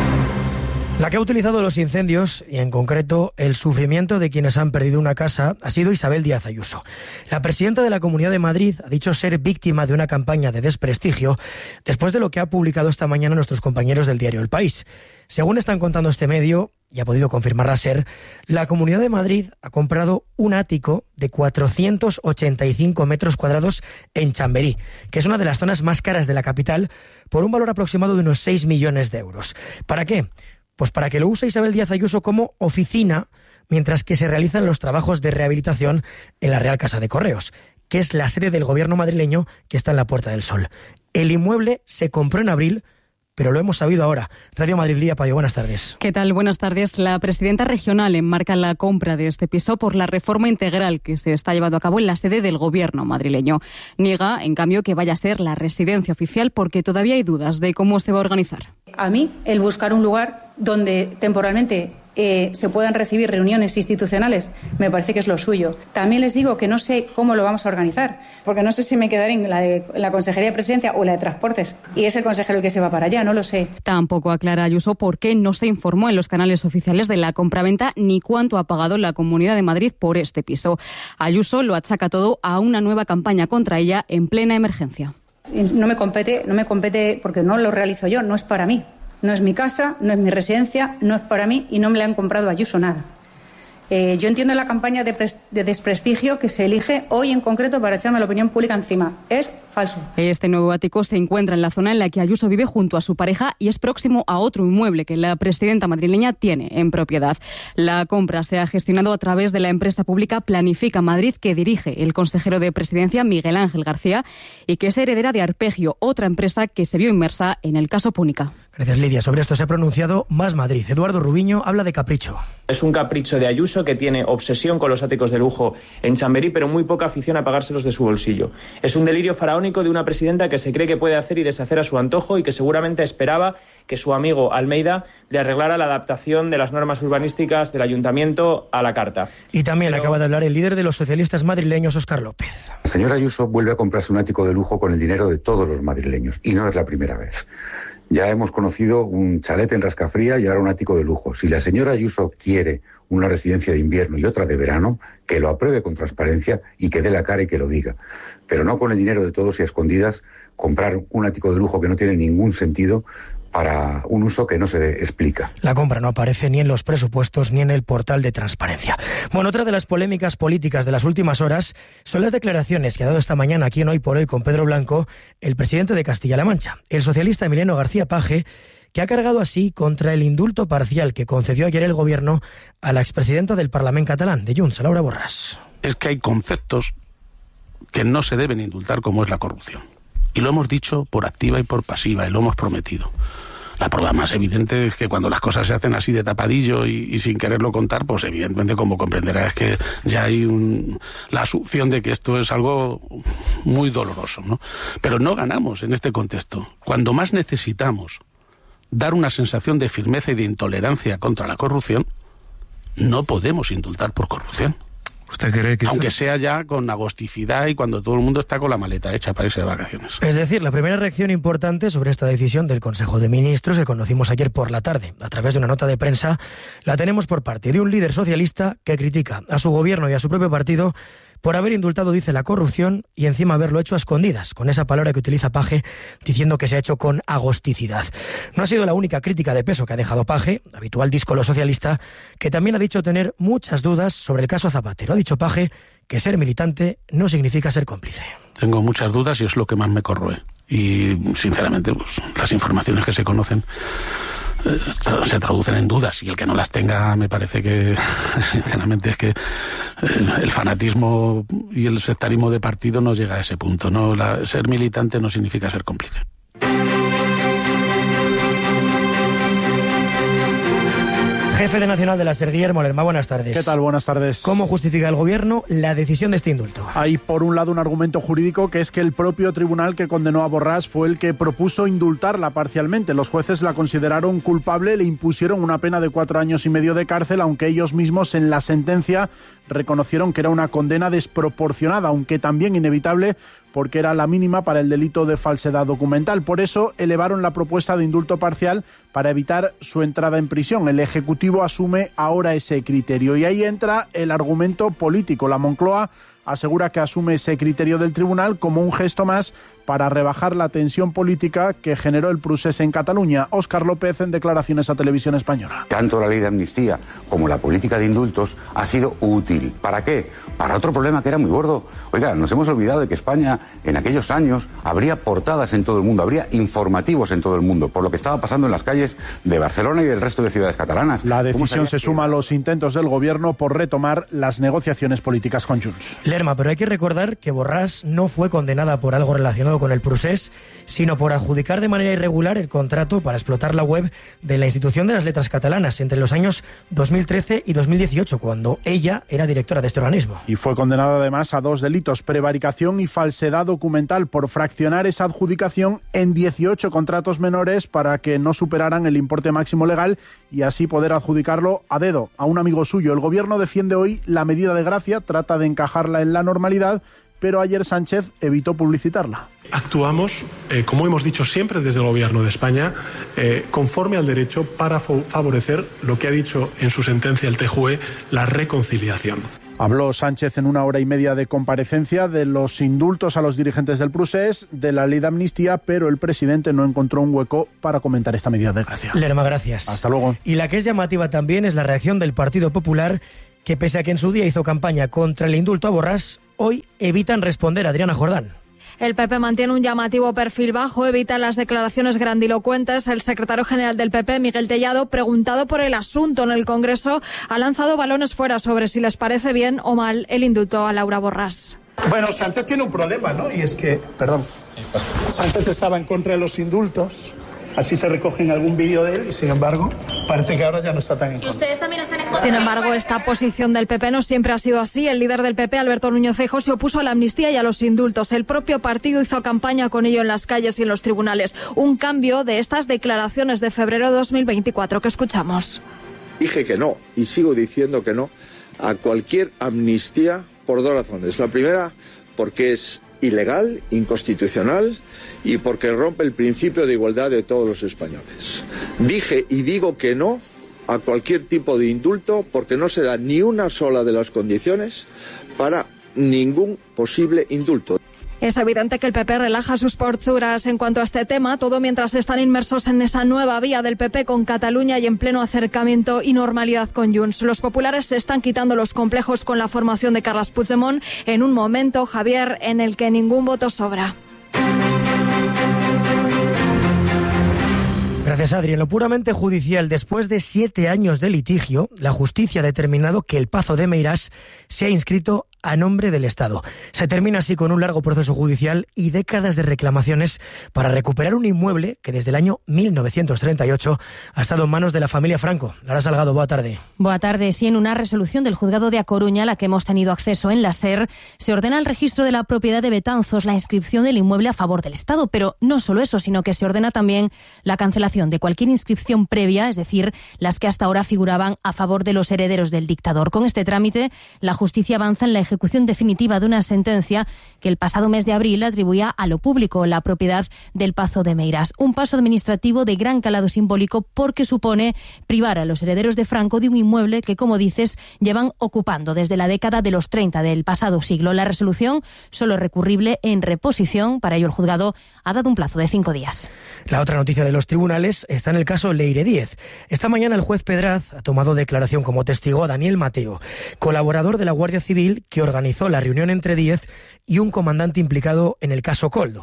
La que ha utilizado los incendios, y en concreto el sufrimiento de quienes han perdido una casa, ha sido Isabel Díaz Ayuso. La presidenta de la Comunidad de Madrid ha dicho ser víctima de una campaña de desprestigio después de lo que ha publicado esta mañana nuestros compañeros del diario El País. Según están contando este medio, y ha podido confirmar la SER, la Comunidad de Madrid ha comprado un ático de cuatrocientos ochenta y cinco metros cuadrados en Chamberí, que es una de las zonas más caras de la capital, por un valor aproximado de unos seis millones de euros. ¿Para qué? Pues para que lo use Isabel Díaz Ayuso como oficina mientras que se realizan los trabajos de rehabilitación en la Real Casa de Correos, que es la sede del gobierno madrileño que está en la Puerta del Sol. El inmueble se compró en abril, pero lo hemos sabido ahora. Radio Madrid, Lía Payo, buenas tardes. ¿Qué tal? Buenas tardes. La presidenta regional enmarca la compra de este piso por la reforma integral que se está llevando a cabo en la sede del gobierno madrileño. Niega, en cambio, que vaya a ser la residencia oficial porque todavía hay dudas de cómo se va a organizar. A mí, el buscar un lugar donde temporalmente eh, se puedan recibir reuniones institucionales me parece que es lo suyo. También les digo que no sé cómo lo vamos a organizar, porque no sé si me quedaré en la, de, en la Consejería de Presidencia o la de Transportes, y es el consejero el que se va para allá, no lo sé. Tampoco aclara Ayuso por qué no se informó en los canales oficiales de la compraventa ni cuánto ha pagado la Comunidad de Madrid por este piso. Ayuso lo achaca todo a una nueva campaña contra ella en plena emergencia. No me compete, no me compete porque no lo realizo yo, no es para mí. No es mi casa, no es mi residencia, no es para mí y no me le han comprado a Ayuso nada. Eh, yo entiendo la campaña de, pres- de desprestigio que se elige hoy en concreto para echarme la opinión pública encima. Es falso. Este nuevo ático se encuentra en la zona en la que Ayuso vive junto a su pareja y es próximo a otro inmueble que la presidenta madrileña tiene en propiedad. La compra se ha gestionado a través de la empresa pública Planifica Madrid, que dirige el consejero de Presidencia Miguel Ángel García y que es heredera de Arpegio, otra empresa que se vio inmersa en el caso Púnica. Gracias, Lidia. Sobre esto se ha pronunciado Más Madrid. Eduardo Rubiño habla de capricho. Es un capricho de Ayuso, que tiene obsesión con los áticos de lujo en Chamberí, pero muy poca afición a pagárselos de su bolsillo. Es un delirio faraónico de una presidenta que se cree que puede hacer y deshacer a su antojo y que seguramente esperaba que su amigo Almeida le arreglara la adaptación de las normas urbanísticas del ayuntamiento a la carta. Y también pero... acaba de hablar el líder de los socialistas madrileños, Óscar López. El señor Ayuso vuelve a comprarse un ático de lujo con el dinero de todos los madrileños, y no es la primera vez. Ya hemos conocido un chalet en Rascafría y ahora un ático de lujo. Si la señora Ayuso quiere una residencia de invierno y otra de verano, que lo apruebe con transparencia y que dé la cara y que lo diga. Pero no con el dinero de todos y a escondidas comprar un ático de lujo que no tiene ningún sentido para un uso que no se explica. La compra no aparece ni en los presupuestos ni en el portal de transparencia. Bueno, otra de las polémicas políticas de las últimas horas son las declaraciones que ha dado esta mañana aquí en Hoy por Hoy con Pedro Blanco, el presidente de Castilla-La Mancha, el socialista Emiliano García Paje, que ha cargado así contra el indulto parcial que concedió ayer el gobierno a la expresidenta del Parlamento catalán, de Junts, Laura Borràs. Es que hay conceptos que no se deben indultar, como es la corrupción. Y lo hemos dicho por activa y por pasiva, y lo hemos prometido. La prueba más evidente es que cuando las cosas se hacen así de tapadillo y, y sin quererlo contar, pues evidentemente, como comprenderá, es que ya hay un, la asunción de que esto es algo muy doloroso, ¿no? Pero no ganamos en este contexto. Cuando más necesitamos dar una sensación de firmeza y de intolerancia contra la corrupción, no podemos indultar por corrupción. ¿Usted cree que aunque sea ya con agosticidad y cuando todo el mundo está con la maleta hecha para irse de vacaciones? Es decir, la primera reacción importante sobre esta decisión del Consejo de Ministros que conocimos ayer por la tarde, a través de una nota de prensa, la tenemos por parte de un líder socialista que critica a su gobierno y a su propio partido por haber indultado, dice, la corrupción y encima haberlo hecho a escondidas, con esa palabra que utiliza Paje, diciendo que se ha hecho con agosticidad. No ha sido la única crítica de peso que ha dejado Paje, habitual díscolo socialista, que también ha dicho tener muchas dudas sobre el caso Zapatero. Ha dicho Paje que ser militante no significa ser cómplice. Tengo muchas dudas y es lo que más me corroe. Y, sinceramente, pues, las informaciones que se conocen eh, se traducen en dudas, y el que no las tenga, me parece que, sinceramente, es que eh, el fanatismo y el sectarismo de partido no llega a ese punto, ¿no? La, ser militante no significa ser cómplice. Jefe de Nacional de la SER, Guillermo Lerma, buenas tardes. ¿Qué tal? Buenas tardes. ¿Cómo justifica el Gobierno la decisión de este indulto? Hay, por un lado, un argumento jurídico, que es que el propio tribunal que condenó a Borràs fue el que propuso indultarla parcialmente. Los jueces la consideraron culpable, le impusieron una pena de cuatro años y medio de cárcel, aunque ellos mismos en la sentencia reconocieron que era una condena desproporcionada, aunque también inevitable, porque era la mínima para el delito de falsedad documental. Por eso elevaron la propuesta de indulto parcial para evitar su entrada en prisión. El Ejecutivo asume ahora ese criterio y ahí entra el argumento político. La Moncloa asegura que asume ese criterio del tribunal como un gesto más para rebajar la tensión política que generó el procés en Cataluña. Óscar López, en declaraciones a Televisión Española. Tanto la ley de amnistía como la política de indultos ha sido útil. ¿Para qué? Para otro problema que era muy gordo. Oiga, nos hemos olvidado de que España en aquellos años habría portadas en todo el mundo, habría informativos en todo el mundo, por lo que estaba pasando en las calles de Barcelona y del resto de ciudades catalanas. La decisión se suma a los intentos del Gobierno por retomar las negociaciones políticas con Junts. Lerma, pero hay que recordar que Borràs no fue condenada por algo relacionado con el procés, sino por adjudicar de manera irregular el contrato para explotar la web de la Institución de las Letras Catalanas entre los años dos mil trece y dos mil dieciocho, cuando ella era directora de este organismo. Y fue condenada además a dos delitos: prevaricación y falsedad documental, por fraccionar esa adjudicación en dieciocho contratos menores para que no superaran el importe máximo legal y así poder adjudicarlo a dedo a un amigo suyo. El Gobierno defiende hoy la medida de gracia, trata de encajarla en la normalidad, pero ayer Sánchez evitó publicitarla. Actuamos, eh, como hemos dicho siempre desde el Gobierno de España, eh, conforme al derecho para favorecer lo que ha dicho en su sentencia el T J U E, la reconciliación. Habló Sánchez en una hora y media de comparecencia de los indultos a los dirigentes del procés, de la ley de amnistía, pero el presidente no encontró un hueco para comentar esta medida de gracia. Lerma, gracias. Hasta luego. Y la que es llamativa también es la reacción del Partido Popular, que pese a que en su día hizo campaña contra el indulto a Borràs, hoy evitan responder a Adriana Jordán. El P P mantiene un llamativo perfil bajo, evita las declaraciones grandilocuentes. El secretario general del P P, Miguel Tellado, preguntado por el asunto en el Congreso, ha lanzado balones fuera sobre si les parece bien o mal el indulto a Laura Borràs. Bueno, Sánchez tiene un problema, ¿no? Y es que, perdón, Sánchez estaba en contra de los indultos. Así se recoge en algún vídeo de él y, sin embargo, parece que ahora ya no está tan en contra. ¿Y ustedes también están en contra? Sin embargo, esta posición del P P no siempre ha sido así. El líder del P P, Alberto Núñez Feijóo, se opuso a la amnistía y a los indultos. El propio partido hizo campaña con ello en las calles y en los tribunales. Un cambio de estas declaraciones de febrero de dos mil veinticuatro que escuchamos. Dije que no y sigo diciendo que no a cualquier amnistía por dos razones. La primera, porque es ilegal, inconstitucional y porque rompe el principio de igualdad de todos los españoles. Dije y digo que no a cualquier tipo de indulto porque no se da ni una sola de las condiciones para ningún posible indulto. Es evidente que el P P relaja sus posturas en cuanto a este tema, todo mientras están inmersos en esa nueva vía del P P con Cataluña y en pleno acercamiento y normalidad con Junts. Los populares se están quitando los complejos con la formación de Carles Puigdemont en un momento, Javier, en el que ningún voto sobra. Gracias, Adri. En lo puramente judicial, después de siete años de litigio, la justicia ha determinado que el Pazo de Meirás se ha inscrito a nombre del Estado. Se termina así con un largo proceso judicial y décadas de reclamaciones para recuperar un inmueble que desde el año mil novecientos treinta y ocho ha estado en manos de la familia Franco. Lara Salgado, boa tarde. Boa tarde. Sí, en una resolución del Juzgado de A Coruña, a la que hemos tenido acceso en la SER, se ordena el registro de la propiedad de Betanzos, la inscripción del inmueble a favor del Estado. Pero no solo eso, sino que se ordena también la cancelación de cualquier inscripción previa, es decir, las que hasta ahora figuraban a favor de los herederos del dictador. Con este trámite, la justicia avanza en la ejecución definitiva de una sentencia que el pasado mes de abril atribuía a lo público la propiedad del Pazo de Meirás. Un paso administrativo de gran calado simbólico porque supone privar a los herederos de Franco de un inmueble que, como dices, llevan ocupando desde la década de los treinta del pasado siglo. La resolución solo recurrible en reposición. Para ello, el juzgado ha dado un plazo de cinco días. La otra noticia de los tribunales está en el caso Leire Díez. Esta mañana el juez Pedraz ha tomado declaración como testigo a Daniel Mateo, colaborador de la Guardia Civil que organizó la reunión entre Díez y un comandante implicado en el caso Coldo.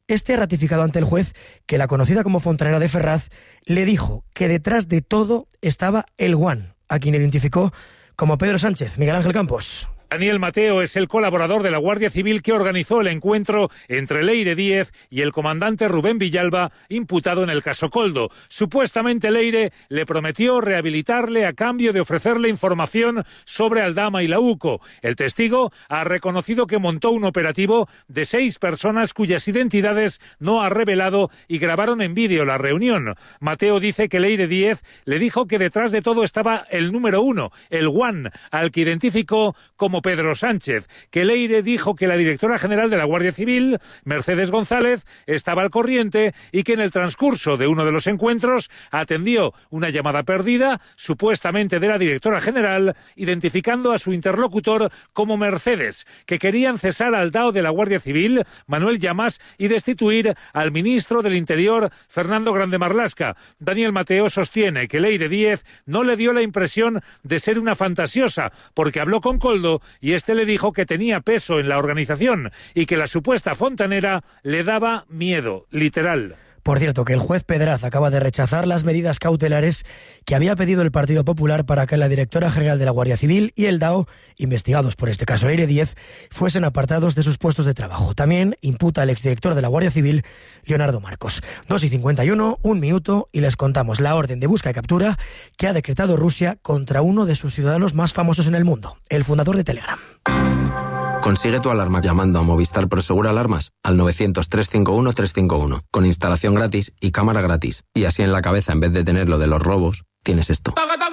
Este ha ratificado ante el juez que la conocida como fontanera de Ferraz le dijo que detrás de todo estaba el One, a quien identificó como Pedro Sánchez. Miguel Ángel Campos. Daniel Mateo es el colaborador de la Guardia Civil que organizó el encuentro entre Leire Díez y el comandante Rubén Villalba, imputado en el caso Koldo. Supuestamente Leire le prometió rehabilitarle a cambio de ofrecerle información sobre Aldama y la UCO. El testigo ha reconocido que montó un operativo de seis personas cuyas identidades no ha revelado y grabaron en vídeo la reunión. Mateo dice que Leire Díez le dijo que detrás de todo estaba el número uno, el One, al que identificó como Pedro Sánchez, que Leire dijo que la directora general de la Guardia Civil, Mercedes González, estaba al corriente y que en el transcurso de uno de los encuentros atendió una llamada perdida, supuestamente de la directora general, identificando a su interlocutor como Mercedes, que querían cesar al D A O de la Guardia Civil, Manuel Llamas, y destituir al ministro del Interior, Fernando Grande Marlaska. Daniel Mateo sostiene que Leire Díez no le dio la impresión de ser una fantasiosa, porque habló con Koldo y este le dijo que tenía peso en la organización y que la supuesta fontanera le daba miedo, literal. Por cierto, que el juez Pedraz acaba de rechazar las medidas cautelares que había pedido el Partido Popular para que la directora general de la Guardia Civil y el D A O, investigados por este caso Leire Díez, fuesen apartados de sus puestos de trabajo. También imputa al exdirector de la Guardia Civil, Leonardo Marcos. dos y cincuenta y uno, un minuto, y les contamos la orden de busca y captura que ha decretado Rusia contra uno de sus ciudadanos más famosos en el mundo, el fundador de Telegram. Consigue tu alarma llamando a Movistar Prosegur Alarmas al novecientos, trescientos cincuenta y uno, trescientos cincuenta y uno, con instalación gratis y cámara gratis. Y así en la cabeza, en vez de tener lo de los robos, tienes esto.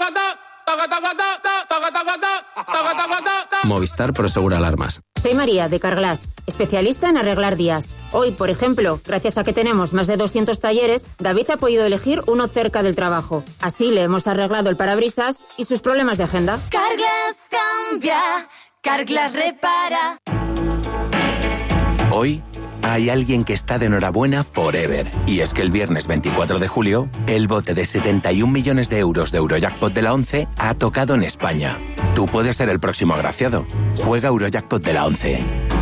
Movistar Prosegur Alarmas. Soy María, de Carglass, especialista en arreglar días. Hoy, por ejemplo, gracias a que tenemos más de doscientos talleres, David ha podido elegir uno cerca del trabajo. Así le hemos arreglado el parabrisas y sus problemas de agenda. Carglass cambia, Carglass repara. Hoy hay alguien que está de enhorabuena forever. Y es que el viernes veinticuatro de julio, el bote de setenta y un millones de euros de Eurojackpot de la ONCE ha tocado en España. Tú puedes ser el próximo agraciado. Juega Eurojackpot de la ONCE.